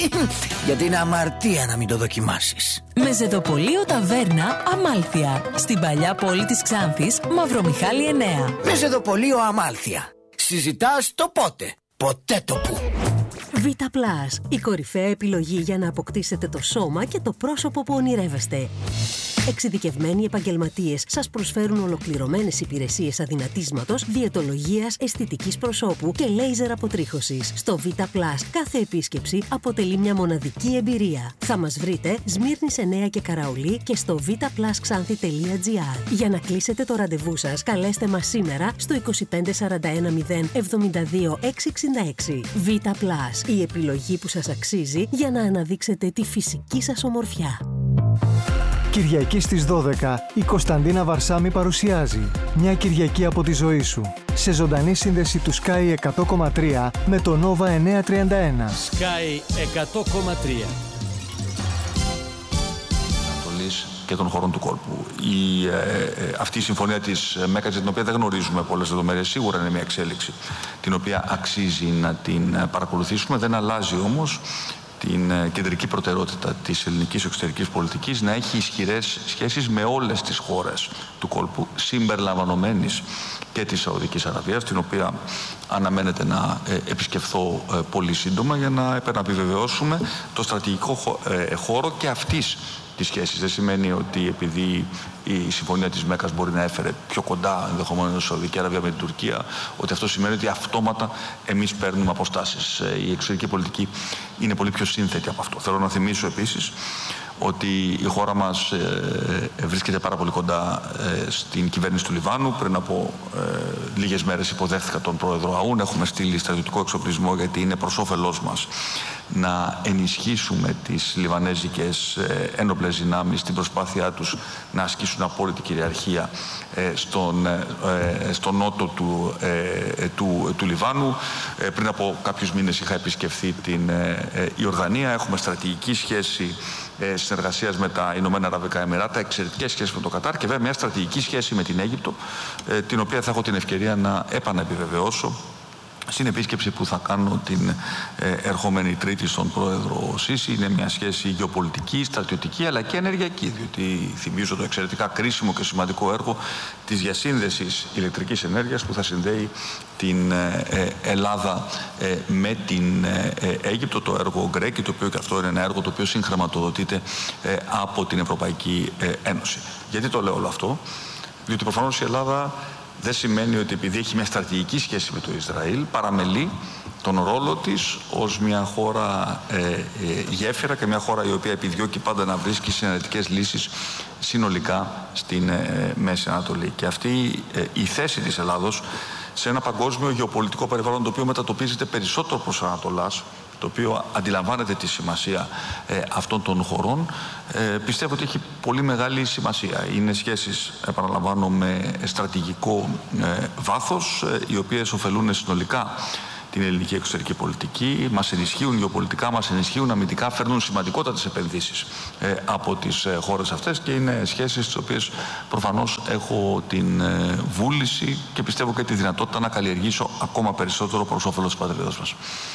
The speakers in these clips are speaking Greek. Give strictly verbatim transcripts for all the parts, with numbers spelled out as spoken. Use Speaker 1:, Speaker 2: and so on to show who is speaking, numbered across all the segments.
Speaker 1: Γιατί είναι αμαρτία να μην το δοκιμάσεις.
Speaker 2: Μεζεδοπολείο Ταβέρνα Αμάλθεια. Στην παλιά πόλη της Ξάνθης, Μαυρομιχάλη εννέα.
Speaker 1: Μεζεδοπολείο Αμάλθεια. Συζητάς το πότε, ποτέ το που.
Speaker 3: Β+, η κορυφαία επιλογή για να αποκτήσετε το σώμα και το πρόσωπο που ονειρεύεστε. Εξειδικευμένοι επαγγελματίες σας προσφέρουν ολοκληρωμένες υπηρεσίες αδυνατίσματος, διαιτολογίας, αισθητικής προσώπου και λέιζερ αποτρίχωσης. Στο Β+, κάθε επίσκεψη αποτελεί μια μοναδική εμπειρία. Θα μας βρείτε Σμύρνης εννέα και Καραολί και στο βπλασξάνθη τελεία τζι άρ. Για να κλείσετε το ραντεβού σας, καλέστε μας σήμερα στο είκοσι πέντε σαράντα ένα μηδέν εβδομήντα δύο εξακόσια εξήντα έξι. Β+, η επιλογή που σας αξίζει για να αναδείξετε τη φυσική σας ομορφιά.
Speaker 4: Κυριακή στις δώδεκα, η Κωνσταντίνα Βαρσάμι παρουσιάζει «Μια Κυριακή από τη ζωή σου» σε ζωντανή σύνδεση του Sky εκατό κόμμα τρία με το Nova εννιακόσια τριάντα ένα.
Speaker 5: Sky εκατό κόμμα τρία.
Speaker 6: Και των χωρών του κόλπου. Η, ε, ε, αυτή η συμφωνία της Μέκας, για την οποία δεν γνωρίζουμε πολλές λεπτομέρειες, σίγουρα είναι μια εξέλιξη την οποία αξίζει να την παρακολουθήσουμε. Δεν αλλάζει όμως την ε, κεντρική προτεραιότητα της ελληνικής εξωτερικής πολιτικής να έχει ισχυρές σχέσεις με όλες τις χώρες του κόλπου, συμπεριλαμβανομένης και της Σαουδικής Αραβίας, την οποία αναμένεται να ε, επισκεφθώ ε, πολύ σύντομα για να επαναπιβεβαιώσουμε το στρατηγικό χω, ε, χώρο και αυτής τις σχέσεις. Δεν σημαίνει ότι επειδή η συμφωνία της Μέκας μπορεί να έφερε πιο κοντά ενδεχομένως η Σαουδική Αραβία με την Τουρκία, ότι αυτό σημαίνει ότι αυτόματα εμείς παίρνουμε αποστάσεις. Η εξωτερική πολιτική είναι πολύ πιο σύνθετη από αυτό. Θέλω να θυμίσω επίσης ότι η χώρα μας ε, βρίσκεται πάρα πολύ κοντά ε, στην κυβέρνηση του Λιβάνου. Πριν από ε, λίγες μέρες υποδέχθηκα τον πρόεδρο Αούν. Έχουμε στείλει στρατιωτικό εξοπλισμό γιατί είναι προς όφελός μας να ενισχύσουμε τις λιβανέζικες ε, ένοπλες δυνάμεις στην προσπάθειά τους να ασκήσουν απόλυτη κυριαρχία ε, στον, ε, στον νότο του, ε, του, του Λιβάνου. Ε, πριν από κάποιους μήνες είχα επισκεφθεί την ε, ε, Ιορδανία. Έχουμε στρατηγική σχέση ε, συνεργασίας με τα Ηνωμένα Αραβικά Εμιράτα, εξαιρετικές σχέσεις με το Κατάρ και βέβαια μια στρατηγική σχέση με την Αίγυπτο, ε, την οποία θα έχω την ευκαιρία να επαναεπιβεβαιώσω στην επίσκεψη που θα κάνω την ε, ερχόμενη Τρίτη στον πρόεδρο Σίση. Είναι μια σχέση γεωπολιτική, στρατιωτική αλλά και ενεργειακή, διότι θυμίζω το εξαιρετικά κρίσιμο και σημαντικό έργο της διασύνδεσης ηλεκτρικής ενέργειας που θα συνδέει την ε, Ελλάδα ε, με την ε, Αίγυπτο, το έργο Γκρέκι, το οποίο και αυτό είναι ένα έργο το οποίο συγχρηματοδοτείται ε, από την Ευρωπαϊκή ε, Ένωση. Γιατί το λέω όλο αυτό? Διότι προφανώς η Ελλάδα δεν σημαίνει ότι επειδή έχει μια στρατηγική σχέση με το Ισραήλ παραμελεί τον ρόλο της ως μια χώρα ε, ε, γέφυρα και μια χώρα η οποία επιδιώκει πάντα να βρίσκει συνενετικές λύσεις συνολικά στην ε, Μέση Ανατολή. Και αυτή ε, η θέση της Ελλάδος σε ένα παγκόσμιο γεωπολιτικό περιβάλλον το οποίο μετατοπίζεται περισσότερο προς Ανατολάς, το οποίο αντιλαμβάνεται τη σημασία ε, αυτών των χωρών, ε, πιστεύω ότι έχει πολύ μεγάλη σημασία. Είναι σχέσεις, επαναλαμβάνω, με στρατηγικό ε, βάθος, ε, οι οποίες ωφελούν συνολικά την ελληνική εξωτερική πολιτική, μας ενισχύουν γεωπολιτικά, μας ενισχύουν αμυντικά, φέρνουν σημαντικότατες επενδύσεις ε, από τις ε, χώρες αυτές και είναι σχέσεις τις οποίες προφανώς έχω την ε, βούληση και πιστεύω και τη δυνατότητα να καλλιεργήσω ακόμα περισσότερο προς όφελος της πατρίδας μας.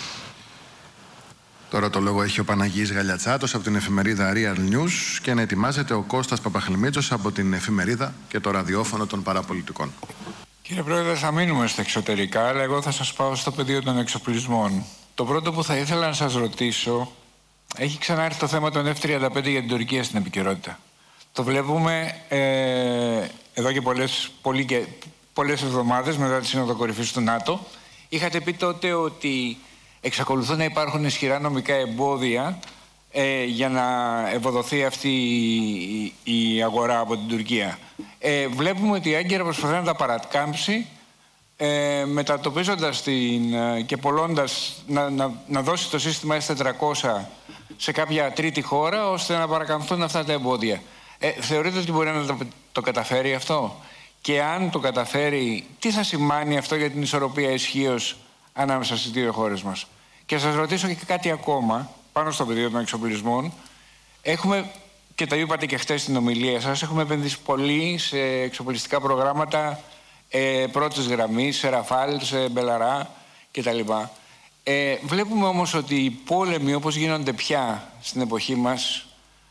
Speaker 7: Τώρα το λόγο έχει ο Παναγής Γαλιατσάτος από την εφημερίδα Real News και να ετοιμάζεται ο Κώστας Παπαχλημίτσος από την εφημερίδα και το ραδιόφωνο των παραπολιτικών.
Speaker 8: Κύριε Πρόεδρε, θα μείνουμε στα εξωτερικά, αλλά εγώ θα σας πάω στο πεδίο των εξοπλισμών. Το πρώτο που θα ήθελα να σας ρωτήσω, έχει ξανάρθει το θέμα των εφ τριάντα πέντε για την Τουρκία στην επικαιρότητα. Το βλέπουμε ε, εδώ και πολλές, πολύ και, πολλές εβδομάδες μετά τη Σύνοδο Κορυφής του ΝΑΤΟ. Είχατε πει τότε ότι εξακολουθούν να υπάρχουν ισχυρά νομικά εμπόδια ε, για να ευοδοθεί αυτή η, η αγορά από την Τουρκία. Ε, βλέπουμε ότι η Άγκυρα προσπαθεί να τα παρακάμψει ε, μετατοπίζοντας την, ε, και πολλώντας να, να, να δώσει το σύστημα ες τετρακόσια σε κάποια τρίτη χώρα ώστε να παρακαμφθούν αυτά τα εμπόδια. Ε, θεωρείτε ότι μπορεί να το, το καταφέρει αυτό? Και αν το καταφέρει, τι θα σημάνει αυτό για την ισορροπία ισχύως ανάμεσα στις δύο χώρες μας? Και σας ρωτήσω και κάτι ακόμα πάνω στο πεδίο των εξοπλισμών. Έχουμε, και το είπατε και χτες στην ομιλία σας, έχουμε επενδύσει πολύ σε εξοπλιστικά προγράμματα ε, πρώτης γραμμής, σε Ραφάλ, σε Μπελαρά κτλ. Ε, βλέπουμε όμως ότι οι πόλεμοι όπως γίνονται πια στην εποχή μας,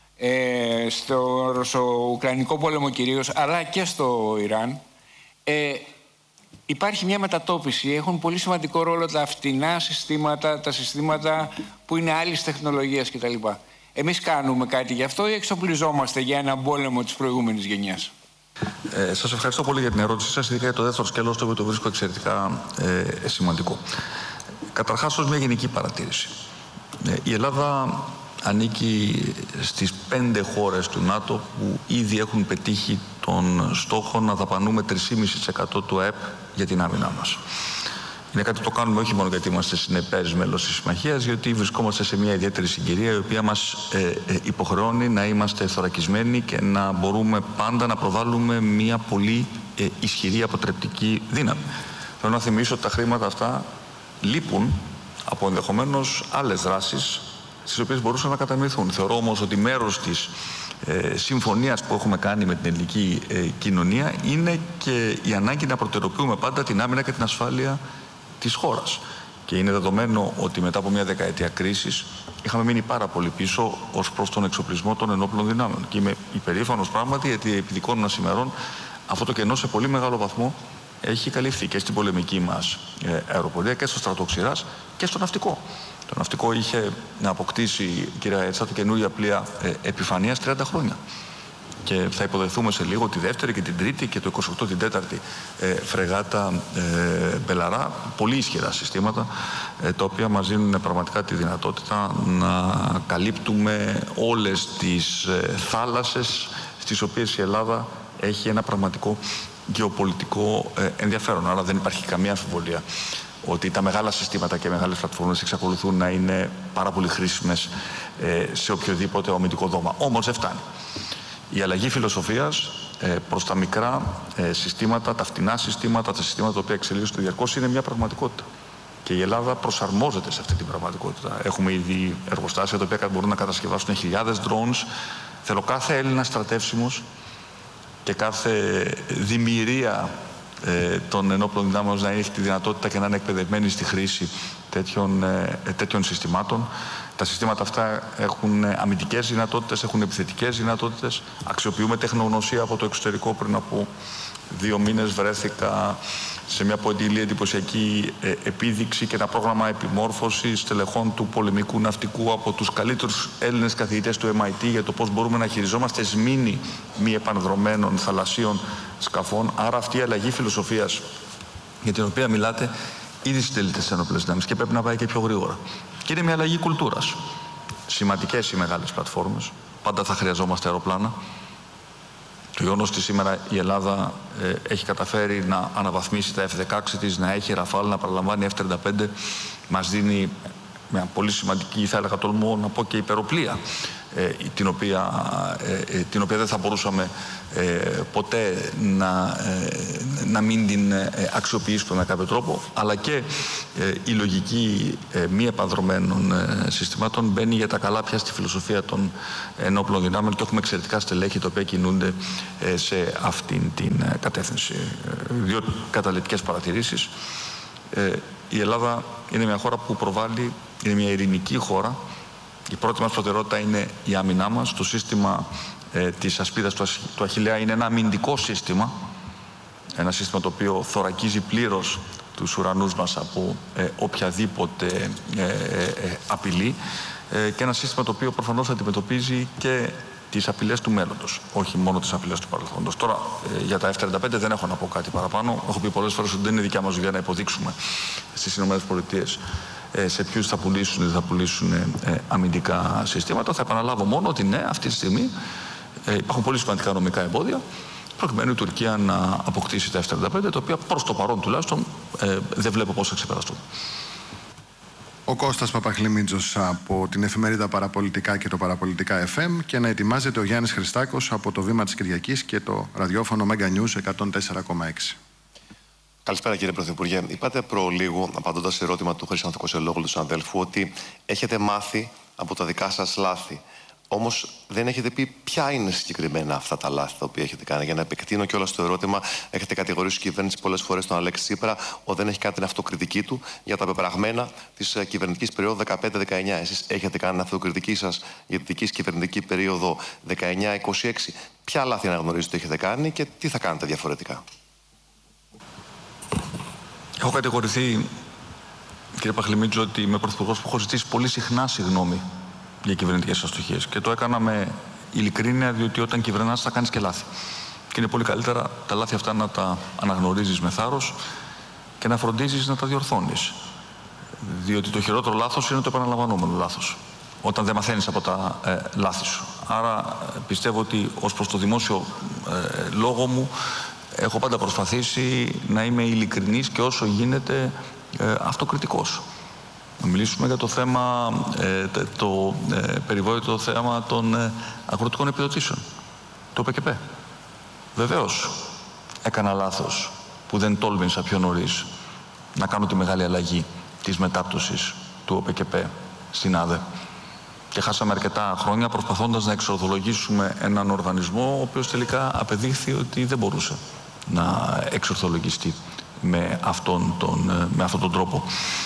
Speaker 8: ε, στο Ρωσο-Ουκρανικό πόλεμο κυρίως, αλλά και στο Ιράν, ε, υπάρχει μια μετατόπιση. Έχουν πολύ σημαντικό ρόλο τα φτηνά συστήματα, τα συστήματα που είναι άλλης τεχνολογίας κτλ. Εμείς κάνουμε κάτι γι' αυτό ή εξοπλιζόμαστε για έναν πόλεμο της προηγούμενης γενιάς?
Speaker 6: Ε, σας ευχαριστώ πολύ για την ερώτησή σας, ειδικά για το δεύτερο σκέλος, το οποίο το βρίσκω εξαιρετικά ε, σημαντικό. Καταρχάς, ως μια γενική παρατήρηση. Ε, η Ελλάδα ανήκει στις πέντε χώρες του ΝΑΤΟ που ήδη έχουν πετύχει τον στόχο να δαπανούμε τρία κόμμα πέντε τοις εκατό του ΑΕΠ για την άμυνά μας. Είναι κάτι που το κάνουμε όχι μόνο γιατί είμαστε συνεπές μέλος της Συμμαχίας, γιατί βρισκόμαστε σε μια ιδιαίτερη συγκυρία η οποία μας ε, ε, υποχρεώνει να είμαστε θωρακισμένοι και να μπορούμε πάντα να προβάλλουμε μια πολύ ε, ισχυρή αποτρεπτική δύναμη. Θέλω να θυμίσω ότι τα χρήματα αυτά λείπουν από ενδεχομένως άλλες δράσεις στις οποίες μπορούσαν να κατανοηθούν. Θεωρώ όμως ότι μέρος της ε, συμφωνίας που έχουμε κάνει με την ελληνική ε, κοινωνία είναι και η ανάγκη να προτεραιοποιούμε πάντα την άμυνα και την ασφάλεια της χώρας. Και είναι δεδομένο ότι μετά από μια δεκαετία κρίσης είχαμε μείνει πάρα πολύ πίσω ως προς τον εξοπλισμό των ενόπλων δυνάμεων. Και είμαι υπερήφανος πράγματι, γιατί επί δικών μας ημερών αυτό το κενό σε πολύ μεγάλο βαθμό έχει καλυφθεί και στην πολεμική μας αεροπορία και στο στρατοξηράς και στο ναυτικό. Το ναυτικό είχε να αποκτήσει, κυρία Έτσα, το καινούργια πλοία ε, επιφανείας τριάντα χρόνια. Και θα υποδεχθούμε σε λίγο τη δεύτερη και την τρίτη και το είκοσι οκτώ την τέταρτη ε, φρεγάτα ε, Μπελαρά. Πολύ ισχυρά συστήματα, ε, τα οποία μας δίνουν πραγματικά τη δυνατότητα να καλύπτουμε όλες τις ε, θάλασσες στις οποίες η Ελλάδα έχει ένα πραγματικό γεωπολιτικό ε, ενδιαφέρον. Άρα δεν υπάρχει καμία αμφιβολία ότι τα μεγάλα συστήματα και μεγάλες πλατφόρμες εξακολουθούν να είναι πάρα πολύ χρήσιμες ε, σε οποιοδήποτε αμυντικό δώμα. Όμως δεν φτάνει. Η αλλαγή φιλοσοφίας ε, προς τα μικρά ε, συστήματα, τα φτηνά συστήματα, τα συστήματα τα οποία εξελίσσονται διαρκώς είναι μια πραγματικότητα. Και η Ελλάδα προσαρμόζεται σε αυτή την πραγματικότητα. Έχουμε ήδη εργοστάσια τα οποία μπορούν να κατασκευάσουν χιλιάδες drones. Θέλω κάθε Έλληνα στρατεύσιμος και κάθε δημιουργία ε, των ενόπλων δυνάμεων να έχει τη δυνατότητα και να είναι εκπαιδευμένοι στη χρήση τέτοιων, ε, τέτοιων συστημάτων. Τα συστήματα αυτά έχουν αμυντικές δυνατότητες, έχουν επιθετικές δυνατότητες. Αξιοποιούμε τεχνογνωσία από το εξωτερικό. Πριν από δύο μήνες βρέθηκα σε μια ποντιλή εντυπωσιακή ε, επίδειξη και ένα πρόγραμμα επιμόρφωσης τελεχών του πολεμικού ναυτικού από τους καλύτερους Έλληνες καθηγητές του εμ άι τι για το πώς μπορούμε να χειριζόμαστε σμήνη μη επανδρομένων θαλασσίων σκαφών. Άρα αυτή η αλλαγή φιλοσοφίας για την οποία μιλάτε ήδη στέλνεται στις ενόπλες δυνάμεις και πρέπει να πάει και πιο γρήγορα. Και είναι μια αλλαγή κουλτούρας. Σημαντικές οι μεγάλες πλατφόρμες. Πάντα θα χρειαζόμαστε αεροπλάνα. Το γεγονός ότι σήμερα η Ελλάδα ε, έχει καταφέρει να αναβαθμίσει τα εφ δεκαέξι της, να έχει Ραφάλ, να παραλαμβάνει εφ τριάντα πέντε, μας δίνει μια πολύ σημαντική, θα έλεγα τολμώ να πω, και υπεροπλία, ε, την, οποία, ε, την οποία δεν θα μπορούσαμε ε, ποτέ να, ε, να μην την ε, αξιοποιήσουμε με κάποιο τρόπο, αλλά και ε, η λογική ε, μη επανδρομένων ε, συστημάτων μπαίνει για τα καλά πια στη φιλοσοφία των ενόπλων δυνάμεων και έχουμε εξαιρετικά στελέχη τα οποία κινούνται ε, σε αυτήν την ε, κατεύθυνση. Ε, δύο καταλυτικές παρατηρήσεις. Ε, η Ελλάδα είναι μια χώρα που προβάλλει, είναι μια ειρηνική χώρα. Η πρώτη μας προτεραιότητα είναι η άμυνά μας. Το σύστημα ε, της ασπίδας του, του Αχιλλέα είναι ένα αμυντικό σύστημα. Ένα σύστημα το οποίο θωρακίζει πλήρως τους ουρανούς μας από ε, οποιαδήποτε ε, ε, απειλή. Ε, και ένα σύστημα το οποίο προφανώς αντιμετωπίζει και τις απειλές του μέλλοντος, όχι μόνο τις απειλές του παρελθόντος. Τώρα, ε, για τα εφ τριάντα πέντε δεν έχω να πω κάτι παραπάνω. Έχω πει πολλές φορές ότι δεν είναι δικιά μας δουλειά να υποδείξουμε στις ΗΠΑ ε, σε ποιους θα πουλήσουν ή δεν θα πουλήσουν ε, ε, αμυντικά συστήματα. Θα επαναλάβω μόνο ότι ναι, αυτή τη στιγμή ε, υπάρχουν πολύ σημαντικά νομικά εμπόδια προκειμένου η Τουρκία να αποκτήσει τα εφ τριάντα πέντε, τα οποία προς το παρόν τουλάχιστον ε, δεν βλέπω πώς θα ξεπεραστούν.
Speaker 7: Ο Κώστας Παπαχλημίτζος από την εφημερίδα Παραπολιτικά και το Παραπολιτικά εφ εμ και να ετοιμάζεται ο Γιάννης Χριστάκος από το Βήμα της Κυριακής και το ραδιόφωνο Mega News εκατόν τέσσερα κόμμα έξι.
Speaker 9: Καλησπέρα κύριε Πρωθυπουργέ. Είπατε προλίγου, απαντώντας σε ερώτημα του Χρήστου Κωσελόγλου, του συναδέλφου, ότι έχετε μάθει από τα δικά σας λάθη. Όμως δεν έχετε πει ποια είναι συγκεκριμένα αυτά τα λάθη τα οποία έχετε κάνει. Για να επεκτείνω κιόλας το ερώτημα, έχετε κατηγορήσει η κυβέρνηση πολλές φορές τον Αλέξη Τσίπρα ότι δεν έχει κάνει την αυτοκριτική του για τα πεπραγμένα της κυβερνητικής περίοδου δεκαπέντε δεκαεννιά. Εσείς έχετε κάνει την αυτοκριτική σας για τη δική κυβερνητική περίοδο δεκαεννιά είκοσι έξι. Ποια λάθη αναγνωρίζετε ότι έχετε κάνει και τι θα κάνετε διαφορετικά?
Speaker 6: Έχω κατηγορηθεί, κύριε Παχλημίτζο, ότι είμαι πρωθυπουργός που έχω ζητήσει πολύ συχνά συγγνώμη για κυβερνητικές αστοχίες. Και το έκανα με ειλικρίνεια, διότι όταν κυβερνάς θα κάνεις και λάθη. Και είναι πολύ καλύτερα τα λάθη αυτά να τα αναγνωρίζεις με θάρρος και να φροντίζεις να τα διορθώνεις. Διότι το χειρότερο λάθος είναι το επαναλαμβανόμενο λάθος, όταν δεν μαθαίνεις από τα ε, λάθη σου. Άρα πιστεύω ότι ως προς το δημόσιο ε, λόγο μου έχω πάντα προσπαθήσει να είμαι ειλικρινής και όσο γίνεται ε, αυτοκριτικός. Να μιλήσουμε για το θέμα, ε, το ε, περιβόητο θέμα των ε, αγροτικών επιδοτήσεων, το ΟΠΕΚΕΠ. Βεβαίως έκανα λάθος που δεν τόλμησα πιο νωρίς να κάνω τη μεγάλη αλλαγή της μετάπτωσης του ΟΠΕΚΕΠ στην ΑΔΕ. Και χάσαμε αρκετά χρόνια προσπαθώντας να εξορθολογήσουμε έναν οργανισμό ο οποίος τελικά απεδείχθη ότι δεν μπορούσε να εξορθολογιστεί με αυτόν τον, με αυτόν τον τρόπο.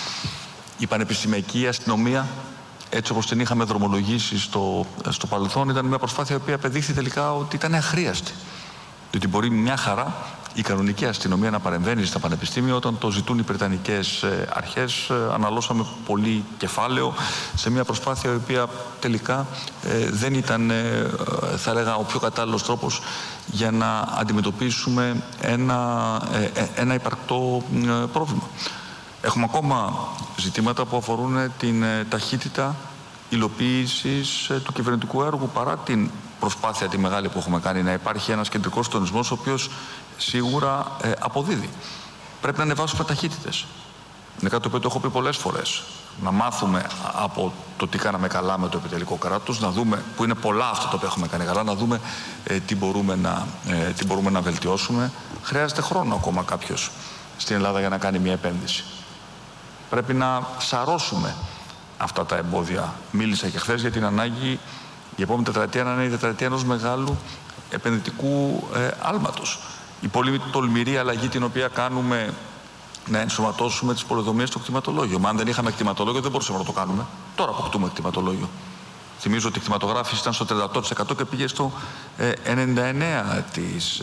Speaker 6: Η πανεπιστημιακή αστυνομία, έτσι όπως την είχαμε δρομολογήσει στο, στο παρελθόν, ήταν μια προσπάθεια η οποία απεδείχθη τελικά ότι ήταν αχρίαστη. Διότι μπορεί μια χαρά η κανονική αστυνομία να παρεμβαίνει στα πανεπιστήμια όταν το ζητούν οι βρετανικές αρχές. Αναλώσαμε πολύ κεφάλαιο σε μια προσπάθεια η οποία τελικά ε, δεν ήταν, ε, θα έλεγα, ο πιο κατάλληλος τρόπος για να αντιμετωπίσουμε ένα, ε, ένα υπαρκτό ε, πρόβλημα. Έχουμε ακόμα ζητήματα που αφορούν την ε, ταχύτητα υλοποίησης ε, του κυβερνητικού έργου, παρά την προσπάθεια τη μεγάλη που έχουμε κάνει να υπάρχει ένας κεντρικός τονισμός ο οποίος σίγουρα ε, αποδίδει. Πρέπει να ανεβάσουμε ταχύτητες. Είναι κάτι το οποίο το έχω πει πολλές φορές. Να μάθουμε από το τι κάναμε καλά με το επιτελικό κράτος, να δούμε που είναι πολλά αυτά τα οποία έχουμε κάνει καλά, να δούμε ε, τι, μπορούμε να, ε, τι μπορούμε να βελτιώσουμε. Χρειάζεται χρόνο ακόμα κάποιος στην Ελλάδα για να κάνει μια επένδυση. Πρέπει να σαρώσουμε αυτά τα εμπόδια. Μίλησα και χθες για την ανάγκη η επόμενη τετραετία να είναι η τετραετία ενός μεγάλου επενδυτικού ε, άλματος. Η πολύ τολμηρή αλλαγή την οποία κάνουμε να ενσωματώσουμε τις πολεοδομίες στο κτηματολόγιο. Μα αν δεν είχαμε κτηματολόγιο δεν μπορούσαμε να το κάνουμε. Τώρα αποκτούμε κτηματολόγιο. Θυμίζω ότι η κτηματογράφηση ήταν στο τριάντα οκτώ τοις εκατό και πήγε στο ε, ενενήντα εννέα τοις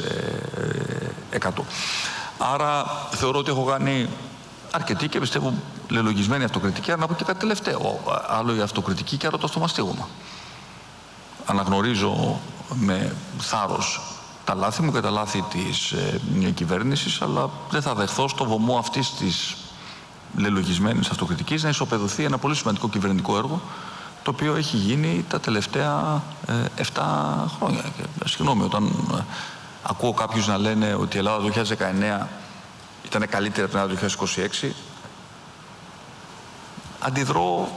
Speaker 6: εκατό. Άρα θεωρώ ότι έχω κάνει αρκετή και πιστεύω λελογισμένη αυτοκριτική. Να πω και κάτι τελευταίο. Άλλο η αυτοκριτική και άλλο το στο μαστίγωμα. Αναγνωρίζω με θάρρος τα λάθη μου και τα λάθη της ε, κυβέρνησης, αλλά δεν θα δεχθώ στο βωμό αυτής της λελογισμένης αυτοκριτικής να ισοπεδωθεί ένα πολύ σημαντικό κυβερνητικό έργο το οποίο έχει γίνει τα τελευταία ε, επτά χρόνια. Και, συγγνώμη, όταν ε, ακούω κάποιους να λένε ότι η Ελλάδα το δύο χιλιάδες δεκαεννέα ήταν καλύτερη από την Ελλάδα το δύο χιλιάδες είκοσι έξι, αντιδρώ,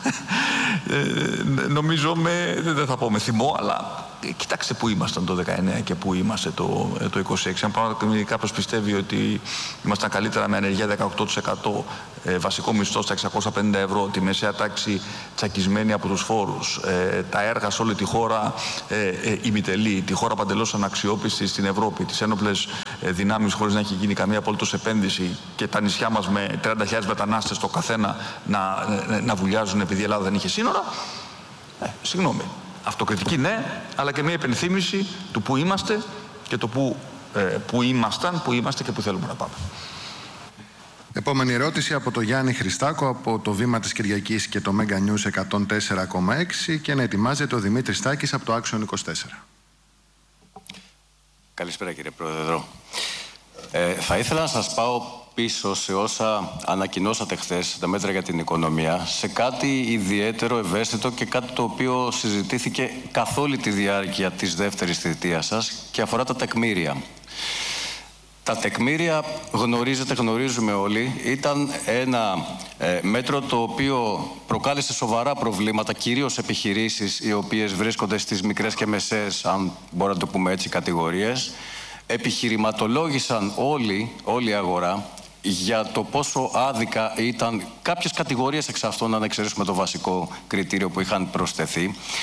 Speaker 6: ε, νομίζω με, δεν θα πω με θυμό, αλλά κοιτάξτε που ήμασταν το δεκαεννέα και που είμαστε το, το είκοσι έξι. Αν πραγματικά κάποιος πιστεύει ότι ήμασταν καλύτερα με ανεργία δεκαοκτώ τοις εκατό, ε, βασικό μισθό στα εξακόσια πενήντα ευρώ, τη μεσαία τάξη τσακισμένη από τους φόρους, ε, τα έργα σε όλη τη χώρα ε, ε, ημιτελή, τη χώρα παντελώς αναξιόπιστη στην Ευρώπη, τις ένοπλες ε, δυνάμεις χωρίς να έχει γίνει καμία απολύτως επένδυση και τα νησιά μας με τριάντα χιλιάδες μετανάστες το καθένα να, ε, να βουλιάζουν επειδή η Ελλάδα δεν είχε σύνορα. Ε, συγγνώμη. Αυτοκριτική ναι, αλλά και μια υπενθύμηση του που είμαστε και το που, ε, που ήμασταν, που είμαστε και που θέλουμε να πάμε.
Speaker 7: Επόμενη ερώτηση από τον Γιάννη Χριστάκο από το Βήμα της Κυριακής και το Mega News εκατόν τέσσερα κόμμα έξι και να ετοιμάζεται ο Δημήτρης Στάκης από το Action είκοσι τέσσερα.
Speaker 10: Καλησπέρα κύριε Πρόεδρο. Ε, θα ήθελα να σας πάω πίσω σε όσα ανακοινώσατε χθες, τα μέτρα για την οικονομία, σε κάτι ιδιαίτερο, ευαίσθητο και κάτι το οποίο συζητήθηκε καθ' όλη τη διάρκεια της δεύτερης θητείας σας και αφορά τα τεκμήρια. Τα τεκμήρια, γνωρίζετε, γνωρίζουμε όλοι, ήταν ένα ε, μέτρο το οποίο προκάλεσε σοβαρά προβλήματα, κυρίως επιχειρήσεις οι οποίες βρίσκονται στις μικρές και μεσαίες, αν μπορούμε να το πούμε έτσι, κατηγορίες. Επιχειρηματολόγησαν όλοι, όλη η αγορά, για το πόσο άδικα ήταν κάποιες κατηγορίες εξ αυτών, αν εξαιρέσουμε το βασικό κριτήριο που είχαν προσθεθεί.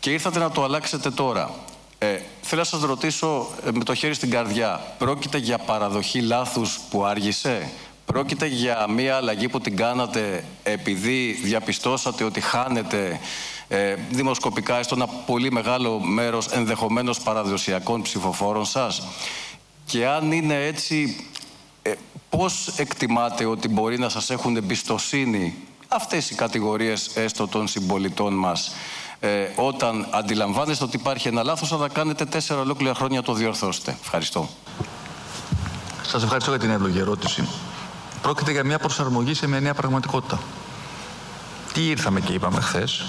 Speaker 10: και ήρθατε να το αλλάξετε τώρα. Ε, θέλω να σας ρωτήσω ε, με το χέρι στην καρδιά, πρόκειται για παραδοχή λάθους που άργησε? Πρόκειται για μια αλλαγή που την κάνατε επειδή διαπιστώσατε ότι χάνετε ε, δημοσκοπικά έστω ένα πολύ μεγάλο μέρος ενδεχομένως παραδοσιακών ψηφοφόρων σας? Και αν είναι έτσι, ε, πώς εκτιμάτε ότι μπορεί να σας έχουν εμπιστοσύνη αυτές οι κατηγορίες έστω των συμπολιτών μας, ε, όταν αντιλαμβάνεστε ότι υπάρχει ένα λάθος, αλλά κάνετε τέσσερα ολόκληρα χρόνια να το διορθώσετε? Ευχαριστώ.
Speaker 6: Σας ευχαριστώ για την εύλογη ερώτηση. Πρόκειται για μια προσαρμογή σε μια νέα πραγματικότητα. Τι ήρθαμε και είπαμε χθες?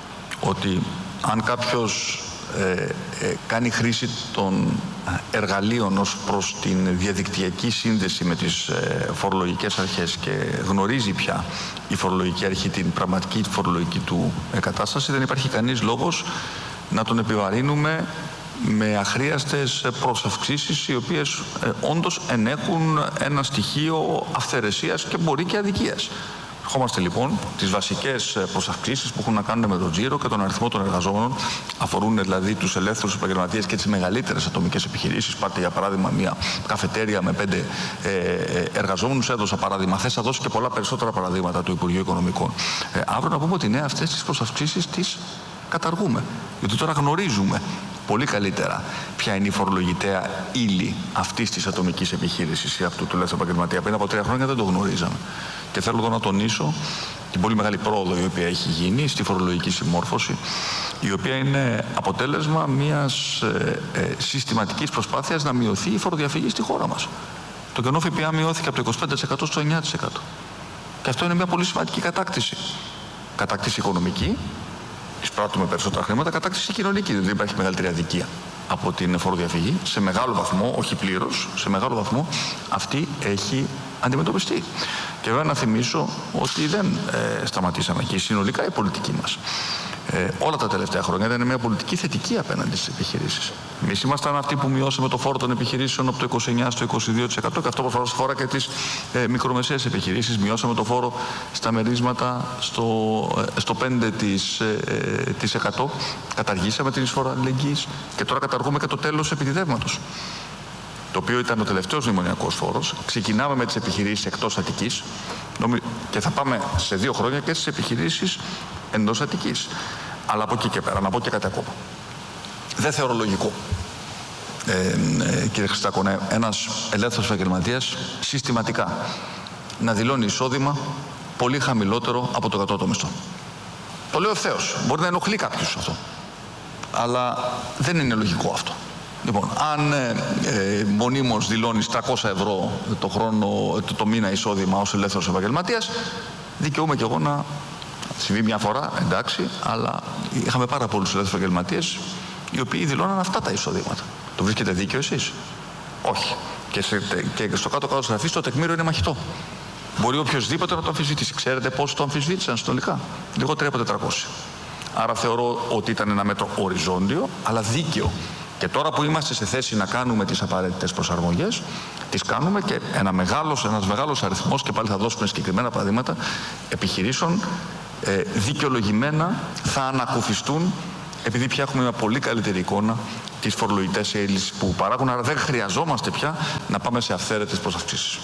Speaker 6: Ότι αν κάποιος ε, ε, κάνει χρήση των εργαλείων ως προς την διαδικτυακή σύνδεση με τις ε, φορολογικές αρχές και γνωρίζει πια η φορολογική αρχή την πραγματική φορολογική του ε, κατάσταση, δεν υπάρχει κανείς λόγος να τον επιβαρύνουμε με αχρίαστες προσαυξήσεις, οι οποίες ε, όντως ενέχουν ένα στοιχείο αυθαιρεσίας και μπορεί και αδικίας. Ερχόμαστε λοιπόν τις βασικές προσαυξήσεις που έχουν να κάνουν με τον τζίρο και τον αριθμό των εργαζόμενων, αφορούν δηλαδή τους ελεύθερους επαγγελματίες και τις μεγαλύτερες ατομικές επιχειρήσεις. Πάρτε για παράδειγμα μια καφετέρια με πέντε ε, εργαζόμενους, έδωσα παράδειγμα. Θες να δώσει και πολλά περισσότερα παραδείγματα του Υπουργείου Οικονομικών. Ε, αύριο να πούμε ότι ναι, αυτές τις προσαυξήσεις τις καταργούμε. Γιατί τώρα γνωρίζουμε πολύ καλύτερα ποια είναι η φορολογητέα ύλη αυτής της ατομικής επιχείρησης ή αυτού του ελεύθερου επαγγελματία. Πριν από τρία χρόνια δεν το γνωρίζαμε. Και θέλω εδώ να τονίσω την πολύ μεγάλη πρόοδο η οποία έχει γίνει στη φορολογική συμμόρφωση, η οποία είναι αποτέλεσμα μιας ε, ε, συστηματικής προσπάθειας να μειωθεί η φοροδιαφυγή στη χώρα μας. Το κενό ΦΠΑ μειώθηκε από το είκοσι πέντε τοις εκατό στο εννιά τοις εκατό. Και αυτό είναι μια πολύ σημαντική κατάκτηση. Κατάκτηση οικονομική, εισπράττουμε περισσότερα χρήματα, κατάκτηση κοινωνική. Δεν υπάρχει μεγαλύτερη αδικία από την φοροδιαφυγή. Σε μεγάλο βαθμό, όχι πλήρως, σε μεγάλο βαθμό αυτή έχει αντιμετωπιστεί. Και βέβαια να θυμίσω ότι δεν ε, σταματήσαμε και συνολικά η πολιτική μας ε, όλα τα τελευταία χρόνια ήταν μια πολιτική θετική απέναντι στις επιχειρήσεις. Εμείς ήμασταν αυτοί που μειώσαμε το φόρο των επιχειρήσεων από το είκοσι εννιά στο είκοσι δύο τοις εκατό και αυτό προφανώς αφορά και τις ε, μικρομεσαίες επιχειρήσεις. Μειώσαμε το φόρο στα μερίσματα στο, ε, στο πέντε τοις εκατό. Καταργήσαμε την εισφορά αλληλεγγύης και τώρα καταργούμε και το τέλος επιτιδεύματος, το οποίο ήταν ο τελευταίος μνημονιακός φόρος. Ξεκινάμε με τις επιχειρήσεις εκτός Αττικής και θα πάμε σε δύο χρόνια και στις επιχειρήσεις εντός Αττικής. Αλλά από εκεί και πέρα, να πω και κάτι ακόμα. Δεν θεωρώ λογικό, ε, ε, κύριε Χριστάκο, ένας ελεύθερος επαγγελματίας συστηματικά να δηλώνει εισόδημα πολύ χαμηλότερο από το κατώτατο μισθό. Το λέω ευθέως. Μπορεί να ενοχλεί κάποιους αυτό. Αλλά δεν είναι λογικό αυτό. Λοιπόν, αν ε, ε, μονίμως δηλώνεις τριακόσια ευρώ το χρόνο, το, το μήνα εισόδημα ως ελεύθερος επαγγελματίας, δικαιούμαι κι εγώ να συμβεί μια φορά, εντάξει, αλλά είχαμε πάρα πολλούς ελεύθερους επαγγελματίες οι οποίοι δηλώναν αυτά τα εισοδήματα. Το βρίσκετε δίκαιο εσείς? Όχι. Και, σε, και στο κάτω-κάτω της γραφής το τεκμήριο είναι μαχητό. Μπορεί οποιοδήποτε να το αμφισβητήσει. Ξέρετε πώς το αμφισβήτησαν συνολικά? Λιγότερο από τετρακόσια. Άρα θεωρώ ότι ήταν ένα μέτρο οριζόντιο, αλλά δίκαιο. Και τώρα που είμαστε σε θέση να κάνουμε τις απαραίτητες προσαρμογές, τις κάνουμε και ένα μεγάλος, ένας μεγάλος αριθμός, και πάλι θα δώσουμε συγκεκριμένα παραδείγματα, επιχειρήσεων ε, δικαιολογημένα θα ανακουφιστούν, επειδή πια έχουμε μια πολύ καλύτερη εικόνα τις φορολογητές ύλες που παράγουν, άρα δεν χρειαζόμαστε πια να πάμε σε αυθαίρετες προσαυξήσεις.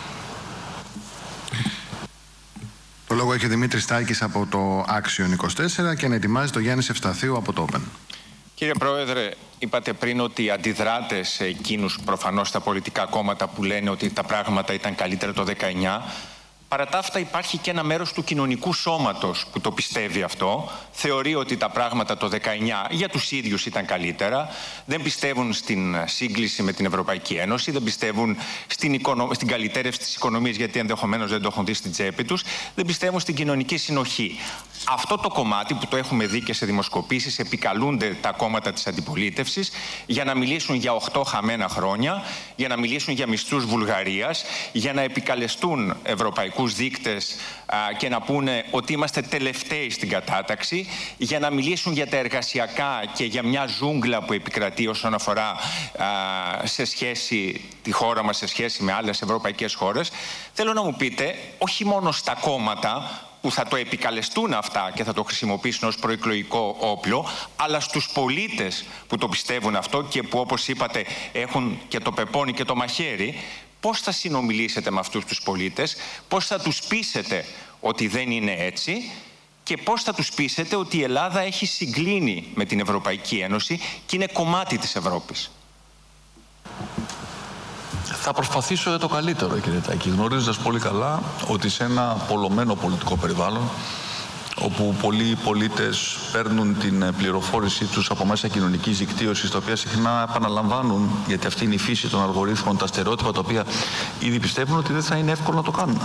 Speaker 7: Το λόγο έχει ο Δημήτρης Στάκης από το Action είκοσι τέσσερα και να ετοιμάζει το Γιάννης Ευσταθίου από το Open.
Speaker 11: Κύριε Πρόεδρε, είπατε πριν ότι αντιδράτε σε εκείνους προφανώς τα πολιτικά κόμματα που λένε ότι τα πράγματα ήταν καλύτερα το δεκαεννιά. Παρά τα αυτά υπάρχει και ένα μέρος του κοινωνικού σώματος που το πιστεύει αυτό. Θεωρεί ότι τα πράγματα το δεκαεννιά για τους ίδιους ήταν καλύτερα. Δεν πιστεύουν στην σύγκληση με την Ευρωπαϊκή Ένωση. Δεν πιστεύουν στην, οικονο... στην καλυτέρευση της οικονομίας, γιατί ενδεχομένως δεν το έχουν δει στην τσέπη τους. Δεν πιστεύουν στην κοινωνική συνοχή. Αυτό το κομμάτι που το έχουμε δει και σε δημοσκοπήσεις, επικαλούνται τα κόμματα της αντιπολίτευσης για να μιλήσουν για οκτώ χαμένα χρόνια, για να μιλήσουν για μισθούς Βουλγαρίας, για να επικαλεστούν ευρωπαϊκούς δείκτες α, και να πούνε ότι είμαστε τελευταίοι στην κατάταξη, για να μιλήσουν για τα εργασιακά και για μια ζούγκλα που επικρατεί όσον αφορά α, σε σχέση τη χώρα μας, σε σχέση με άλλες ευρωπαϊκές χώρες. Θέλω να μου πείτε, όχι μόνο στα κόμματα, που θα το επικαλεστούν αυτά και θα το χρησιμοποιήσουν ως προεκλογικό όπλο, αλλά στους πολίτες που το πιστεύουν αυτό και που, όπως είπατε, έχουν και το πεπόνι και το μαχαίρι. Πώς θα συνομιλήσετε με αυτούς τους πολίτες, πώς θα τους πείσετε ότι δεν είναι έτσι και πώς θα τους πείσετε ότι η Ελλάδα έχει συγκλίνει με την Ευρωπαϊκή Ένωση και είναι κομμάτι της Ευρώπης?
Speaker 6: Θα προσπαθήσω για το καλύτερο, κύριε Τάκη, γνωρίζοντας πολύ καλά ότι σε ένα πολλωμένο πολιτικό περιβάλλον, όπου πολλοί πολίτες παίρνουν την πληροφόρησή τους από μέσα κοινωνικής δικτύωσης, τα οποία συχνά επαναλαμβάνουν, γιατί αυτή είναι η φύση των αλγορίθμων, τα στερεότυπα τα οποία ήδη πιστεύουν ότι δεν θα είναι εύκολο να το κάνουν.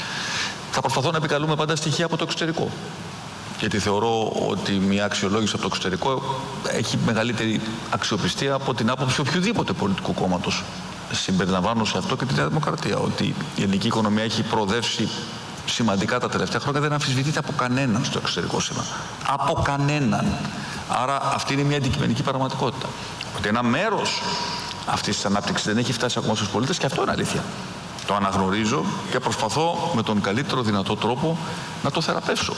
Speaker 6: Θα προσπαθώ να επικαλούμε πάντα στοιχεία από το εξωτερικό. Γιατί θεωρώ ότι μια αξιολόγηση από το εξωτερικό έχει μεγαλύτερη αξιοπιστία από την άποψη οποιοδήποτε πολιτικού κόμματος. Συμπεριλαμβάνω σε αυτό και τη Νέα Δημοκρατία. Ότι η ελληνική οικονομία έχει προοδεύσει σημαντικά τα τελευταία χρόνια, δεν αμφισβητείται από κανέναν στο εξωτερικό σήμερα. Από κανέναν. Άρα αυτή είναι μια αντικειμενική πραγματικότητα. Ότι ένα μέρος αυτής της ανάπτυξης δεν έχει φτάσει ακόμα στους πολίτες, και αυτό είναι αλήθεια. Το αναγνωρίζω και προσπαθώ με τον καλύτερο δυνατό τρόπο να το θεραπεύσω.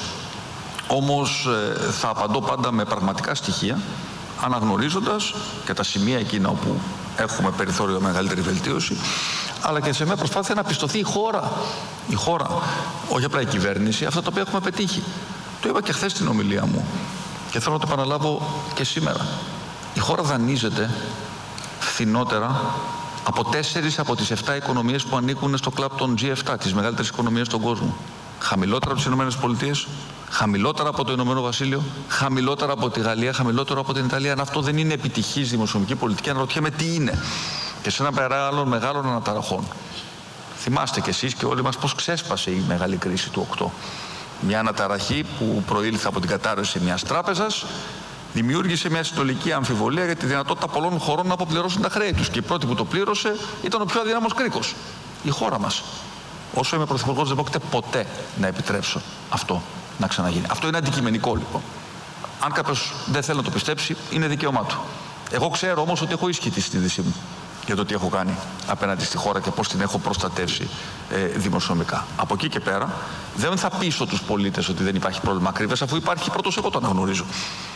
Speaker 6: Όμως ε, θα απαντώ πάντα με πραγματικά στοιχεία, αναγνωρίζοντας και τα σημεία εκείνα όπου έχουμε περιθώριο μεγαλύτερη βελτίωση, αλλά και σε μια προσπάθεια να πιστωθεί η χώρα. Η χώρα, όχι απλά η κυβέρνηση, αυτά τα οποία έχουμε πετύχει. Το είπα και χθες στην ομιλία μου και θέλω να το επαναλάβω και σήμερα. Η χώρα δανείζεται φθηνότερα από τέσσερις από τις επτά οικονομίες που ανήκουν στο κλαμπ των τζι επτά, τις μεγαλύτερες οικονομίες στον κόσμο. Χαμηλότερα από τις Ηνωμένες Πολιτείες, χαμηλότερα από το Ηνωμένο Βασίλειο, χαμηλότερα από τη Γαλλία, χαμηλότερα από την Ιταλία. Αν αυτό δεν είναι επιτυχής δημοσιονομική πολιτική, αναρωτιέμαι τι είναι. Και σε ένα μεγάλο μεγάλων αναταραχών. Θυμάστε κι εσείς και όλοι μας πώς ξέσπασε η μεγάλη κρίση του οκτώ. Μια αναταραχή που προήλθε από την κατάρρευση μιας τράπεζας, δημιούργησε μια συνολική αμφιβολία για τη δυνατότητα πολλών χωρών να αποπληρώσουν τα χρέη τους. Και η πρώτη που το πλήρωσε ήταν ο πιο αδύναμος κρίκος, η χώρα μας. Όσο είμαι πρωθυπουργός, δεν πρόκειται ποτέ να επιτρέψω αυτό να ξαναγίνει. Αυτό είναι αντικειμενικό, λοιπόν. Αν κάποιος δεν θέλει να το πιστέψει, είναι δικαίωμά του. Εγώ ξέρω όμως ότι έχω ίσχυτη συνείδησή μου για το τι έχω κάνει απέναντι στη χώρα και πώς την έχω προστατεύσει ε, δημοσιονομικά. Από εκεί και πέρα, δεν θα πείσω τους πολίτες ότι δεν υπάρχει πρόβλημα ακρίβειας, αφού υπάρχει πρώτος, εγώ το αναγνωρίζω.